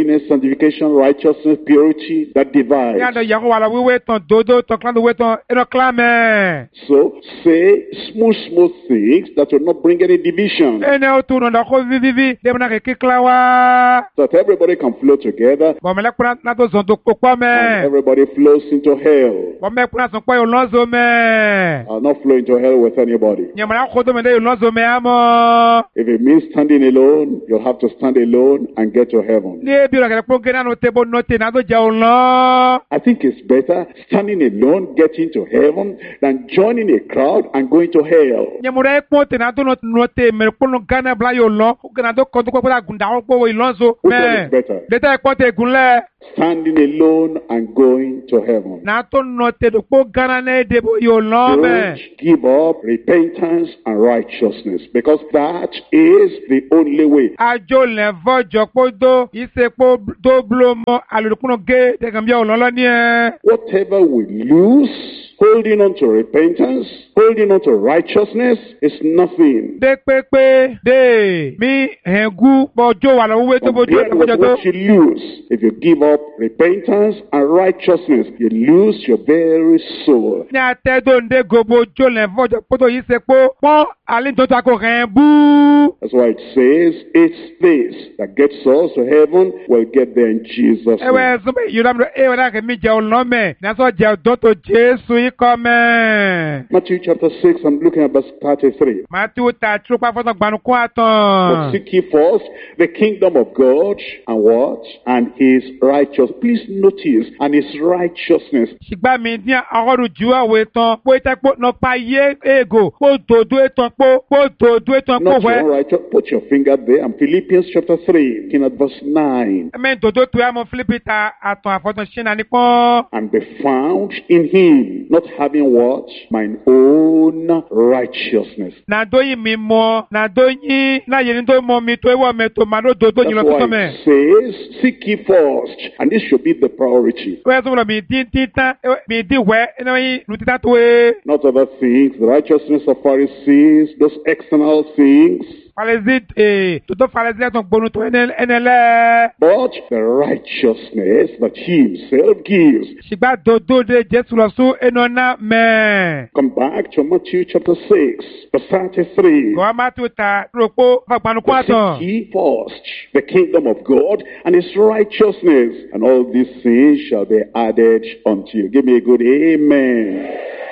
holiness, sanctification, righteousness, purity that divides. Yàtọ̀ yàgò wà lọ wíwé tán dodo tán kíláàdù wíwé tán ẹnu kíláàmẹ̀. So say smooth, smooth things that will not bring any division. Ẹni o tún nọ̀dọ̀ kó vivivi dẹ́mu náà kékeré kílá wá. So that everybody can flow together Bọ̀mẹ̀lẹ́kùnrin náà tó zọ̀n tó kókó and mẹ́. everybody flows into hell. Bọ̀mẹ̀kùnrin sọ̀ pé yóò lọ́zọ̀ mẹ́. I'll not flow into hell with anybody. Nyàmùnà kó tó mẹ́ dẹ́ yóò lọ́zọ̀ mẹ́ àmọ́. If it means standing alone, you'll have to stand alone and get to heaven. Ní ebi rẹ̀ kẹ́lẹ́ pọ́nkẹ́ náà ló tẹ́ bó nọ́tẹ̀ náà tó jẹ́ òun lọ́. I think it's better standing alone, getting to heaven, than joining a crowd and going to hell. Nyàmùnà ekpọ́n tẹ̀ náà tó nọ́tẹ̀ mẹ́rẹ̀ kpọ́n gánà bla yóò lọ. Gánà tó kọ́ tó kọ́ kó gùn dàwọn kpọ́ wọ ìlọ́nso. Which one is better? Dẹ́tà ekpọ́n tẹ̀ gùn lẹ̀. Standing alone and going to heaven. Náà tó nọ́tẹ̀ tó kpọ́ gánà náà dé bó yóò lọ́ mẹ́. Don't give up repentance and righteousness, because that is the only way. Ajo lẹ̀ fọ́jọ́ kpó dó ìsèkpó dó blo mọ́ alùpùpù gé tẹ̀gànbíà òlọ́lọ́ ní ẹ̀. Whatever we lose, holding on to repentance, holding on to righteousness is nothing. Dé pépé dé mi hẹ̀ngú bọ́jọ́ wà lọ́wọ́ wé tó bójú ẹ̀ Compared with lọ́jọ́ tó. what you lose, if you give up repentance and righteousness, you lose your very soul. Ní atẹ́dọ̀ ndé gobo jó lẹ̀ fọ́jọ́ kpó tó ìsèkpó pọ́n alíntọ́ta kò hẹ̀ bú. That's why it says it's this that gets us to heaven, will get there in Jesus' Ẹ̀wẹ̀ name. ẹ̀sùn yìí lọ́mọdé ẹ̀wẹ̀ náà kẹ́mi jẹ́ ọlọ́mẹ̀ nàṣọ jẹ́ dọ́tò Jésù ikọ̀ mẹ́. Matthew chapter six, I'm looking at verse thirty-three. Màtí ta trúpa fọ́tọ̀ gbanukú But àtàn. seek ye first the kingdom of God and what? And his righteousness. Please notice, and his righteousness. Ṣìgbà mi ní ọgọ́rùn jù àwẹ̀ tán pé tẹ́kpó nọpa yé ego kó dòdó ètò pó kó dòdó ètò pó Not wẹ́. your righteous. Put your finger there. And Philippians chapter three, looking at verse nine. Ẹ̀mẹ́ dòdó tó yà mọ́ Fílípì ta àtàn àfọ̀tàn ṣínà ní pọ́n. And be found in him, not having what? Mine own righteousness. Nàdó yìí mi mọ nàdó yín láyé ní tó mọ mi tó ẹwọ́ mi tó màdó dòdó yìí lọ That's tó why mẹ́. it says, seek ye first. And this should be the priority. Wẹ́n sọ̀rọ̀ mi dín dín tán mi dín wẹ́ ẹ̀nà yín nù títà tó wé. Not other things, the righteousness of Pharisees, those external things. Falezi ee tòtò falezi ẹ̀tàn gbónú tó ẹnẹ lẹ́. But the righteousness that he himself gives. Ṣìgbà dòdó de Jésù lọ sún ẹnu náà mẹ́. Come back to Matthew chapter six, verse thirty-three. Gọ́wá má tó ta rògbò fàgbanukú But àtàn. seek ye first the kingdom of God and his righteousness, and all these things shall be added unto you. Give me a good amen.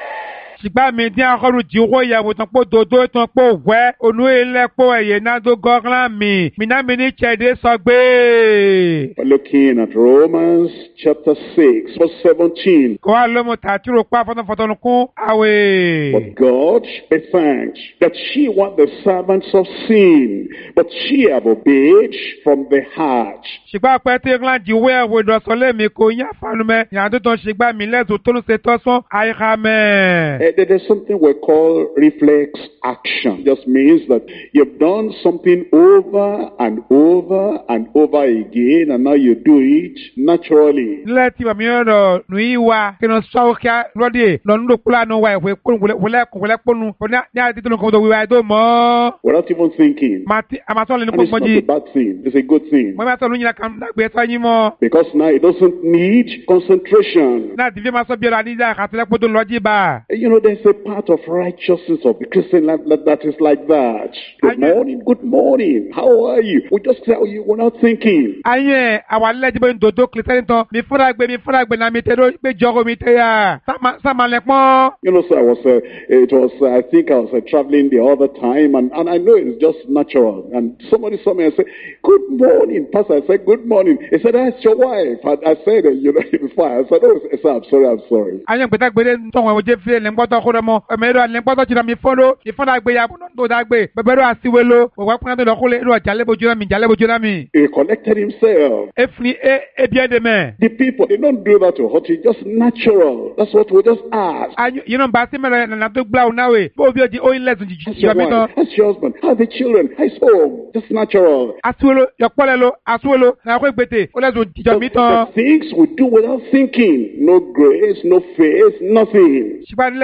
Ṣìgbà mi dín akọ́rù jí owó ìyàwó tán pọ̀ dòdó tán pọ̀ wẹ́ onú ilẹ̀ pọ̀ ẹ̀yẹ náà tó gọ́gán mi. Mìíràn mi ní Ṣẹ̀dé sọ gbé. We're looking at Romans chapter six, verse seventeen. Gọ́wá lọ́mọ tàtúrò pa fọ́tọ̀fọ́tọ̀ kún àwẹ̀. But God be thanked that she were the servants of sin, but she have obeyed from the heart. Ṣìgbà pẹ́ tí ńlá jí owó ẹ̀wọ̀ ìdọ̀sọ̀ lẹ́mi kò yá fanu mẹ́. Ìyàtọ̀ tán ṣìgbà mi lẹ́sùn tó ń ṣe tọ́sán àyíká mẹ́. Uh, there is something we call reflex action. It just means that you've done something over and over and over again, and now you do it naturally. Nílẹ̀ tí bàmí ọ̀rọ̀ nù yí wa kí ni sọ́wọ́ kí á lọ́dẹ̀ lọ́nù ló kúlà nù wa ìwé kún wọlẹ́kùn wọlẹ́kùnù ní àti tó nǹkan tó wíwá ẹ̀dọ́ mọ́. Without even thinking. Màtí àmàtọ́ lè ní And it's pọ́npọ́n not jí. a bad thing. It's a good thing. Mo bá tọ́ lóyún kan dàgbé sọ yín mọ́. Because now it doesn't need concentration. Náà ti fi máa sọ bí ọ̀rọ̀ àdíjà àtìlẹ́pọ̀ tó lọ́jí bá. You know, there's a part of righteousness of the Christian life that, that is like that. Good morning, good morning. How are you? We just tell you without thinking. Ayé àwọn alẹ́jì bẹ́ẹ̀ ń dòdó kìlísẹ́ni tán. Mi fúnra gbé mi fúnra gbé náà mi tẹ́ ló gbé jọ́gọ́ mi tẹ́ yà. Sáma lẹ pọ́n. You know, so I was, uh, it was, uh, I think I was uh, traveling the other time, and, and I know it's just natural. And somebody saw me and said, good morning, Pastor. I said, good morning. He said, that's your wife. And I said, uh, you know, before I said, oh, I said, I'm sorry, I'm sorry. Ayé gbẹ̀dá gbẹ̀dẹ̀ ń tọ̀wọ̀ ẹ̀wọ̀n jẹ́ fi ẹ̀ lẹ́ngbọ́tọ̀ kó dẹ̀ mọ́. Ẹ̀mẹ́rọ àlẹ́ngbọ́tọ̀ jìnnà mi fọ́nró. Ìfọ́nrà gbé ya bọ́nà tó dàgbé. Bẹ̀bẹ̀rọ àsiwélo. Òwò ẹ̀kúnná tó lọ́kúlẹ̀ ẹ̀rọ jàlẹ́bójú náà mi jàlẹ́bójú náà mi. He connected himself. Efuni e ebi ẹ̀dẹ̀ mẹ́. The people, they don't do that to hurt you. Just natural. That's what we just ask. Ayé yìí náà bá sí mẹ́rẹ̀ nànà tó gbà òun náà wẹ̀. Bó o bí o di oyin lẹ́sùn jìjì That's your jìjì mi tán. wife. That's your husband. How's the children? How's home? Just natural. Asiwélo yọ̀pọ̀lẹ̀ lo asiwélo náà kó gbètè ó lẹ́sùn jìjọ mi tán. The things we do without thinking. No grace, no faith, nothing. Ṣùgbọ́n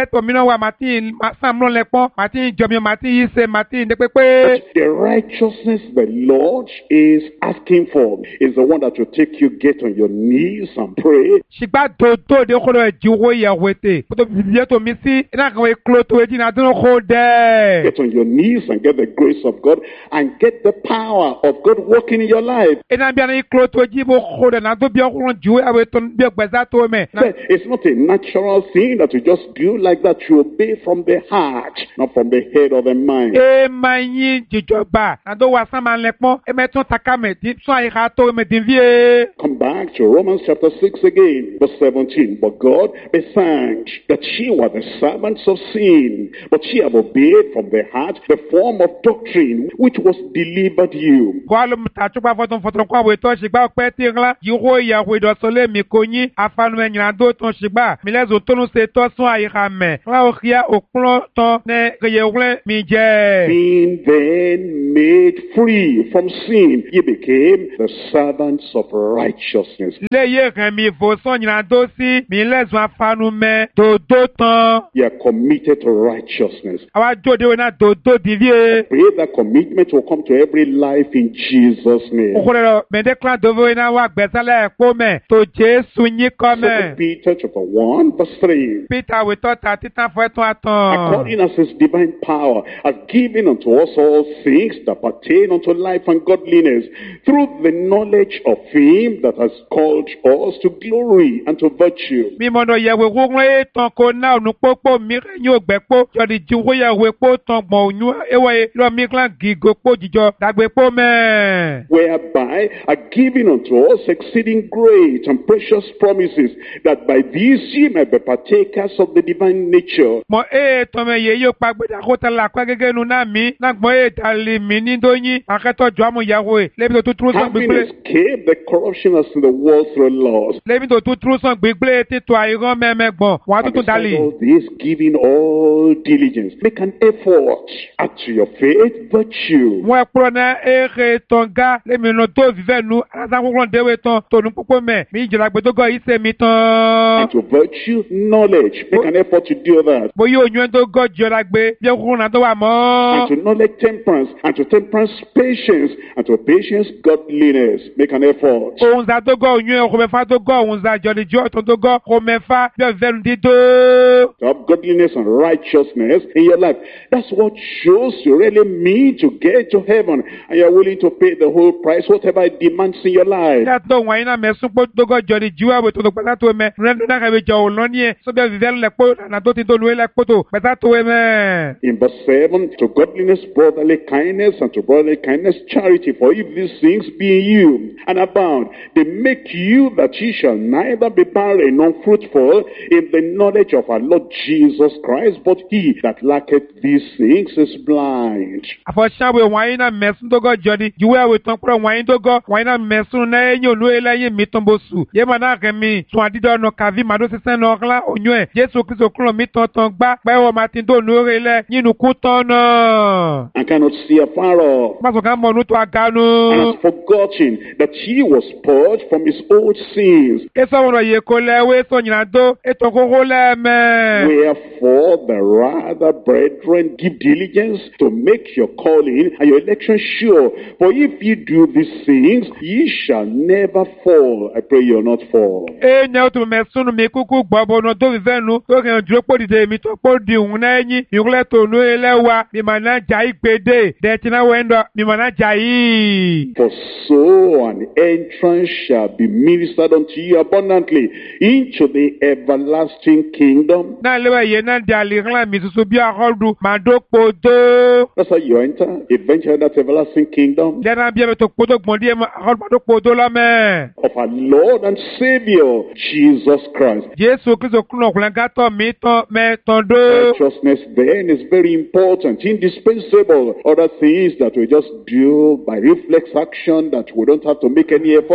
tó mìíràn wà màtí sàmúlò lẹ́pọ́n màtí ìjọmi màtí yìí ṣe màtí ní pépé. But the righteousness the Lord is asking for is the one that will take you get on your knees and pray. ṣùgbọ́n dòdò de kó lọ ìdíwọ́ ìyàwó ètè kótó bìbí ètò mi sí iná kan wọ́n kúló tó etí náà dúró kó dẹ́. Get on your knees and get the grace of God and get the power of God working in your life. iná bí i kúló tó jí bó kó dẹ̀ náà tó bí ọkùnrin jù àwọn ètò bí ọgbẹ́sà tó mẹ́. It's not a natural thing that you just do like that. You obey from the heart, not from the head or the mind. ẹ máa yín jìjọba àdó wa sáma lẹ́pọ́n ẹ mẹ́tún taka mẹ́tí sún àyíká tó mẹ́tí fi é. Come back to Romans chapter six again, verse seventeen. But God be thanked that ye were the servants of sin, but ye have obeyed from the heart the form of doctrine which was delivered you. Gọ́ọ̀lù tàtúgbà fọ́tún fọ́tún kọ́ àwọn ètò ṣìgbà ọ̀pẹ́ tí ńlá yíwó ìyàwó ìdọ̀sọ́lé mi kò yín afanu ẹ̀yìn àdó tán ṣìgbà mílẹ̀zù tó ń ṣe tọ́sún àyíká mẹ́ ńlá òkìá òkúnlọ́ tán ní kẹyẹ̀wúlẹ̀ mi jẹ́. Being then made free from sin, ye became the servants of righteousness. Léyé kan mi fò sọ́yìn àdó sí mílẹ̀zù afanu mẹ́ dòdó tán. You are committed to righteousness. Àwa jóde wọn náà dòdó dìvíye. Pray that commitment will come to every life in Jesus' name. Òkúrẹ́ mẹ́ndẹ́kìlá dòvó wọn náà wà gbẹ̀sálẹ̀ ẹ̀kọ́ mẹ́ tó Jésù yín kọ́ mẹ́. Second Peter chapter one verse three. Peter wìtọ́ ta títàn fún ẹ̀tún àtàn. According as his divine power has given unto us all things that pertain unto life and godliness, through the knowledge of him that has called us to glory and to virtue. Mímọ́ náà yẹ̀wò wúrún ẹ̀ tán kó náà ònú pópó mìíràn yóò gbẹ́ pó jọ̀dí jíwó yẹ̀wò pó tán gbọ̀n òyún ewé lọ mìíràn gígó pó jíjọ dàgbé pó mẹ́. Whereby are given unto us exceeding great and precious promises, that by these ye may be partakers of the divine nature. Mọ ee tọmọ yẹ yóò pa gbẹdà kó tẹ la pa gẹ́gẹ́ nu náà mi náà gbọ́n ee dàlí mi ní dóyin akẹ́tọ̀ jọ àmú ìyàwó ẹ̀ lẹ́bi tó tún túrú sàn Having gbígbé. escaped the corruption that's in the world through laws. Lẹ́bi tó tún túrú sàn gbígbé títọ́ àìrán mẹ́mẹ́ gbọ̀n wọ́n á And tuntun dàlí. beside all this, giving all diligence, make an effort, add to your faith virtue, Wọ́n ẹ̀kúrọ̀ náà èrè tán gá lẹ́mi nù tó fífẹ́ nu alásánkúrọ̀ déwé tán tòun púpọ̀ mẹ́ mi ìjọba gbẹdógọ́ yìí ṣe mi tán. and to virtue knowledge. Make an effort to do that. Mo yóò yún ẹ́ tó gọ́ jọra gbé bí ẹkúrún náà tó wà And mọ́. to knowledge temperance, and to temperance patience, and to patience godliness. Make an effort. Òun za tó gọ́ òyún ẹ̀ kò mẹ́fà tó gọ́ òun za jọ̀lì jọ́ ọ̀tún tó gọ́ kò mẹ́fà bí ọ̀fẹ́ nu dídó. To have godliness and righteousness in your life. That's what shows you really mean to get to heaven, and you're willing to pay the whole price, whatever it demands in your life. Ní àtúntò wọ̀nyí náà mẹ́sùn pé tó gọ́ jọ̀lì jú àwẹ̀ tó tó pẹ́sà tó mẹ́. Rẹ́nu náà kàwé jọ òun lọ́ní ẹ̀ sọ́bẹ̀ fìfẹ́ lẹ̀ pé àná tó ti tó lóye lẹ̀ pé tó pẹ́sà tó wẹ̀ mẹ́. In verse seven, to godliness, brotherly kindness, and to brotherly kindness, charity. For if these things be in you and abound, they make you that ye shall neither be barren nor fruitful in the knowledge of our Lord Jesus Christ. But he that lacketh these things is blind. Àfọ̀ṣàwẹ̀ wọ̀nyí náà mẹ́sùn tó gọ́ jọ̀lì jùwé àwẹ̀ tán kúrò wọ̀nyí tó gọ́ wọ̀nyí náà mẹ́sùn náà ẹ̀yìn olóyè lẹ́yìn mi tán bó sù. Yé máa náà kẹ́ mi sùn àdídọ́ ọ̀nà kàví màdó sísẹ́ náà ọ̀kla òyún ẹ̀. Jésù Kristo kúrò mi tán tán gbá pẹ́wọ́ máa ti dó lórí lẹ̀ yínú kú tán náà. And cannot see afar off. Má sọ ká mọ̀ ọ̀nù tó agánú. And has forgotten that he was purged from his old sins. Èso ọ̀nà yìí kò lẹ́wé sọ̀yìnà dó ètò kókó lẹ́mẹ̀. Wherefore, the rather, brethren, give diligence to make your calling and your election sure. For if ye do these things, ye shall never fall. I pray you'll not fall. Ẹ ní o tún mẹ́sùn mi kúkú gbọ́ bọ̀ ọ̀nà tó fi fẹ́ nu tó kẹ́ ẹ̀ dúró pò dìde mi tó pò di òun náà yín ìrúlẹ̀ tó nu ilé wa mi mà náà jà yí gbèdé dẹ̀tí náà wẹ̀ ń dọ̀ mi mà náà jà yí. For so an entrance shall be ministered unto you abundantly into the everlasting kingdom. Náà léwẹ̀ yẹn náà di àlìkánlá mi tuntun bí akọ́dù màá dó podó. That's how you enter eventually that everlasting kingdom Lẹ́nà bí ẹ bẹ tó podó gbọ̀n díẹ̀ akọ́dù màá dó podó lọ́mẹ́. of our Lord and Savior, Jesus Christ. Jésù Kristo kúnlọ̀ ọ̀kùnrin gátọ̀ mi tán mẹ́ tán dó. Righteousness then is very important, indispensable. Other things that we just do by reflex action that we don't have to make any effort, all those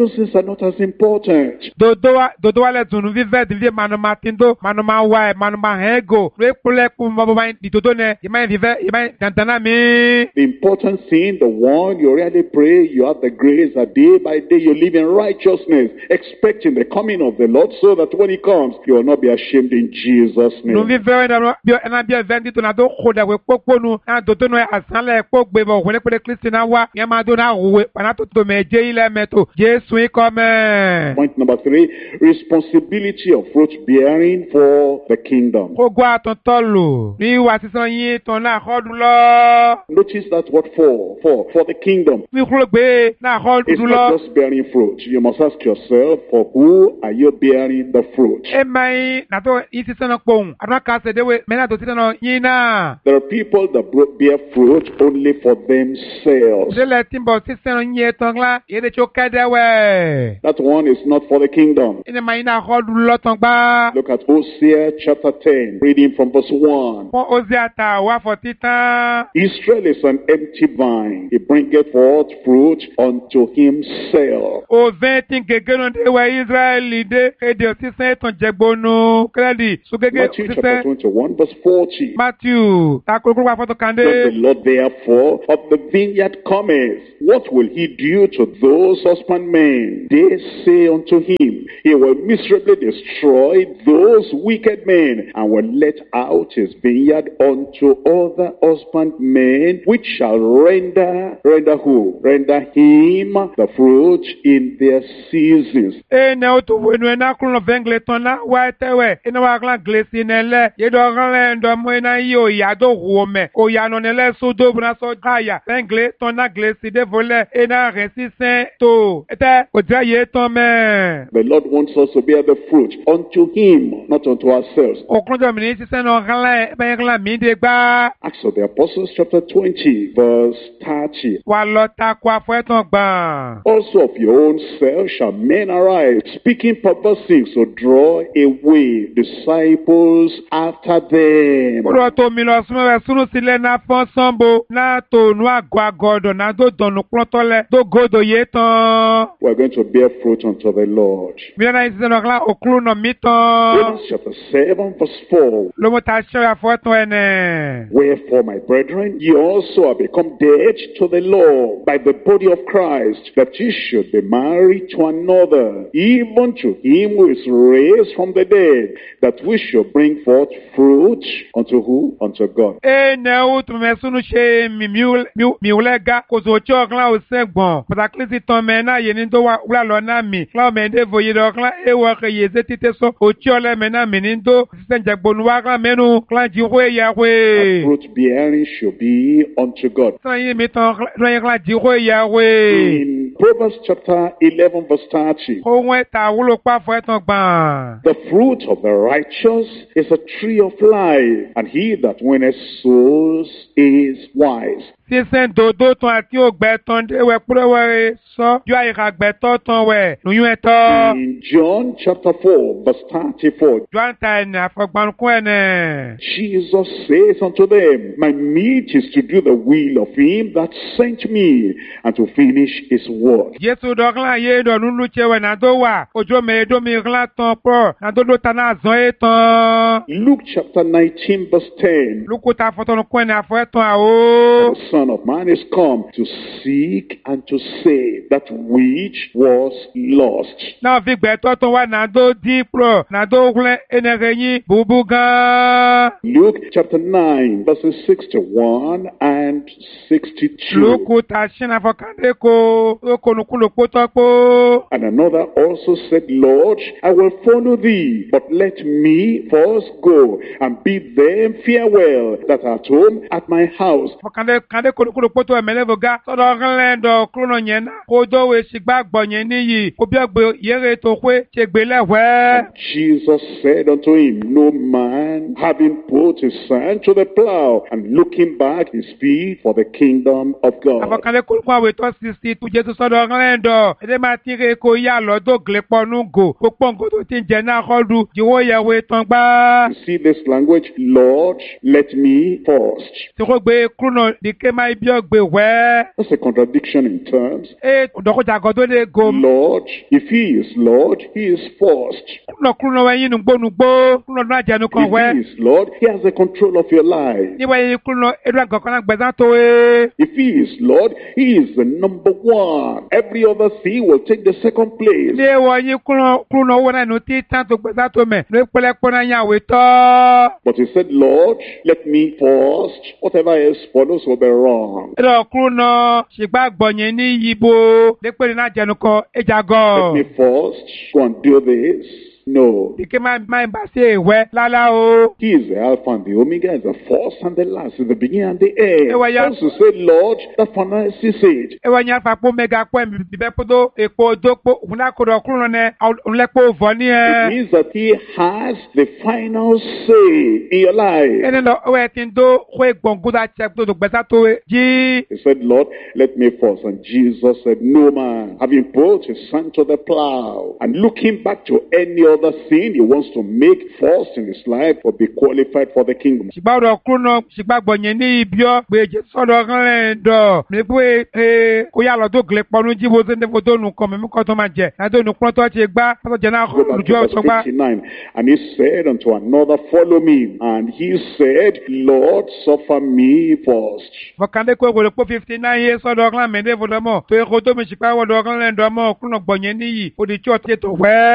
those things are not as important. dodo wa dodo wa le dunu vive divi manuma tindo manuma wa manuma hego le kule ku mo ba di dodo ne yima vive yima dantana mi. The important thing, the one you really pray, you have the grace that day by day you live in righteousness, expecting the coming of the Lord, so that when He comes, you will not be ashamed in Jesus' nu name. vive na bio na bio vendi to na do khoda we popo nu na dodo no asan le pogbe bo wele pele Kristi na wa yema do na we na to to meje ile meto Jesu ikome. Point number three, responsibility of fruit bearing for the kingdom. Ogo atontolo ni wa sisan yin ton na khodu lo. Notice that what for, for, for the kingdom. Mi khulo gbe na khodu It's lo. not just bearing fruit. You must ask yourself, for who are you bearing the fruit? E mai na to iti sana pon adwa ka se dewe me na to titano yin na. There are people that bro- bear fruit only for themselves. Je le timbo sisan yin ton la ye de cho kadewe. That one is not for the kingdom. Ine mai na khodu lo ton gba. Look at Hosea chapter ten, reading from verse one. Pon oziata wa for titan. Israel is an empty vine. He bringeth forth fruit unto himself. O vingt gege no de wa Israeli de e de sisan ton jegbonu kredi su gege Matthew chapter sisan twenty-one, verse forty. Matthew ta kokoro wa foto Does the kande. Lord therefore of the vineyard cometh? What will he do to those husbandmen? They say unto him, he will miserably destroy those wicked men, and will let out his vineyard unto other husbandmen, which shall render, render who? Render him the fruit in their seasons. E ne o to wenu na kuno vengle ton na wa tewe ina wa klan glesi nele ye do ran ndo mo na yo ya do wo me o ya no nele so do bna so kaya vengle ton na glesi de vole e na resisten to ete o ja ye ton me The Lord wants us to bear the fruit unto him, not unto ourselves. o kunjo mi ni sisen no ran be ran mi de gba Acts of the Apostles chapter twenty, verse thirty. wa lo ta kwa fo eton gba. Also of your own self shall men arise, speaking perverse things, to draw away disciples after them. Oro to mi lo sumo we sunu sile na fon sambo na to nu ago agodo na do donu plotole do godo ye ton. We're going to bear fruit unto the Lord. Mi na isi no kla oklu no mi ton. Romans chapter seven, verse four. Lo mo ta se ya fo ton ene. Wherefore, my brethren, ye also are become dead to the law by the body of Christ, that ye should be married to another, even to him who is raised from the dead, that we should bring forth fruit unto who? Unto God. E ne o to me sunu se mi mi mi ulega ko zo cho kla o se gbon. Pata klisi ton me na ye ni do wa wla lo na mi. Kla me de vo ye do kla e wo ke ye ze tite so o cho le me na mi ni do se jagbonu wa kla menu kla ji ho ya That we. fruit bearing should be unto God. San ye mi ton lo ye kla ji ho ya we. In Proverbs chapter eleven, verse thirty. O won ta wulo pa fo eton gban. The fruit of the righteous is a tree of life, and he that winneth souls is wise. Sísẹ́ dodo tán àti ògbẹ́ tán déwẹ̀ púrẹ́wẹ́rẹ́ sọ yọ àyíká gbẹ́tọ́ tán wẹ̀ lóyún ẹ̀tọ́. In John chapter four, verse thirty-four, Jọ́ ń ta ẹ̀nì àfọ̀gbọ́nkún ẹ̀nẹ̀. Jesus says unto them, my meat is to do the will of him that sent me, and to finish his work. Jésù dọ́kílà yé dọ̀nù lùchẹ̀ wẹ̀ nàdó wà ojú mi èdómi kílà tán pọ̀ nàdó ló ta náà zọ́n é tán. Luke chapter nineteen, verse ten, Lùkùtà àfọ̀tọ̀nùkún ẹ̀nì àfọ̀ ẹ̀tàn àwọ̀. the Son of Man is come to seek and to save that which was lost. Náà fi gbẹ̀tọ́ tán wà nàdó dín pọ̀ nàdó wúlẹ̀ ẹnẹ̀rẹ̀ yín bùbù gan. Luke chapter nine, verses sixty-one and sixty-two. Lùkùtà ṣínà fọkàndé ko lókonùkúlù pótọ́ pọ̀. And another also said, Lord, I will follow thee, but let me first go and bid them farewell that are at home at my house. Fọkàndé kàndé konùkúlù pótọ́ ẹ̀mẹ́lẹ́bọ̀ ga sọ́dọ̀ ọ̀rẹ́lẹ́dọ̀ kúrò yẹn náà kó dówó ṣìgbà gbọ̀ yẹn níyì kó bí ọgbẹ́ yẹ́rẹ́ tó pé ṣe gbé lẹ́wẹ́. Jesus said unto him, no man having put his hand to the plow and looking back is fit for the kingdom of God. Àfọkàndé konùkúlù àwọn ètò sixty tó Jésù sọ sọ́dọ̀ ńlẹ́ndọ̀. Ẹdẹ máa ti re ko yá lọ tó gilé pọnú gò. Púpọ̀ nǹkan tó ti ń jẹ náà kọ́lu. Jìwó yẹ̀wò tán gbá. You see this language, Lord, let me first. Tí kò gbé kúrò di ké máa bí ọgbẹ́ wẹ́. That's a contradiction in terms. Ẹ dọ̀kọ̀jà kan tó lè gò. Lord, if he is Lord, he is first. Kúrò kúrò wẹ́yìn nùgbónùgbó. Kúrò náà jẹnu kan If wẹ́. he is Lord, he has the control of your life. Níwẹ̀ yìí kúrò ẹ̀rọ àgọ̀kan náà gbẹ̀dá tó e. If he is Lord, he is the number one. Every other thing will take the second place. Ní ẹ̀wọ̀ yìí kúrò kúrò owó náà nù tí tán tó gbẹ̀dá tó mẹ̀. Ní pẹ́lẹ́pẹ́ náà yà wé tọ́. But he said, Lord, let me first. Whatever else follows will be wrong. Ẹ̀rọ kúrò náà ṣìgbà gbọ̀nyẹ̀ ní yíbo. Dépẹ́ náà jẹnu kan ẹja Let gọ̀. me first go and do this. No. Dìkẹ́ máa máa bá sí ìwẹ́ lálá o. He is the Alpha and the Omega, is the first and the last, is the beginning and the end. Ewa ya- Once you say, Lord, that finances it. Ẹ̀wọ̀n yẹn fapò mẹ́ga pọ̀ ẹ̀mí bíbẹ́ kótó èpo dópo òun náà kótó kúrò ní òun lẹ́pọ̀ òvọ́ ní It ẹ̀. means that he has the final say in your life. Ẹni lọ ọwọ́ ẹ̀ ti ń dó kó egbòǹgó dá tiẹ̀ tó gbẹ́sà tó jí. He said, Lord, let me first. And Jesus said, no man, having put his son to the plow and looking back to any other thing he wants to make first in his life will be qualified for the kingdom. Ṣìgbà ọ̀dọ̀ kúrò náà ṣìgbà gbọ̀nyẹ̀ ní ibi ọ́ gbèjì sọ́dọ̀ rẹ̀ dọ̀. Mi pé ee kó yà lọ tó gilẹ̀ pọnú jí wo sẹ́ni fò nù kàn mímú kọ́ tó máa jẹ. Láti ònù kúrọ́ tó ti gbá pátọ̀ jẹ náà Go back to lùjọ́ verse ọ̀ṣọ́ gbá. fifty-nine. And he said unto another, follow me. And he said, Lord, suffer me first. Fọkàndé kó wòlé pọ̀ fifty nine yé sọ́dọ̀ rẹ̀ mẹ́ndé fòdọ́mọ̀. Tó yẹ kó tó mi ṣìgbà wọ́dọ̀ rẹ̀ dọ̀ mọ́ kúrò gbọ̀nyẹ̀ níyì. Ó di tí ọ̀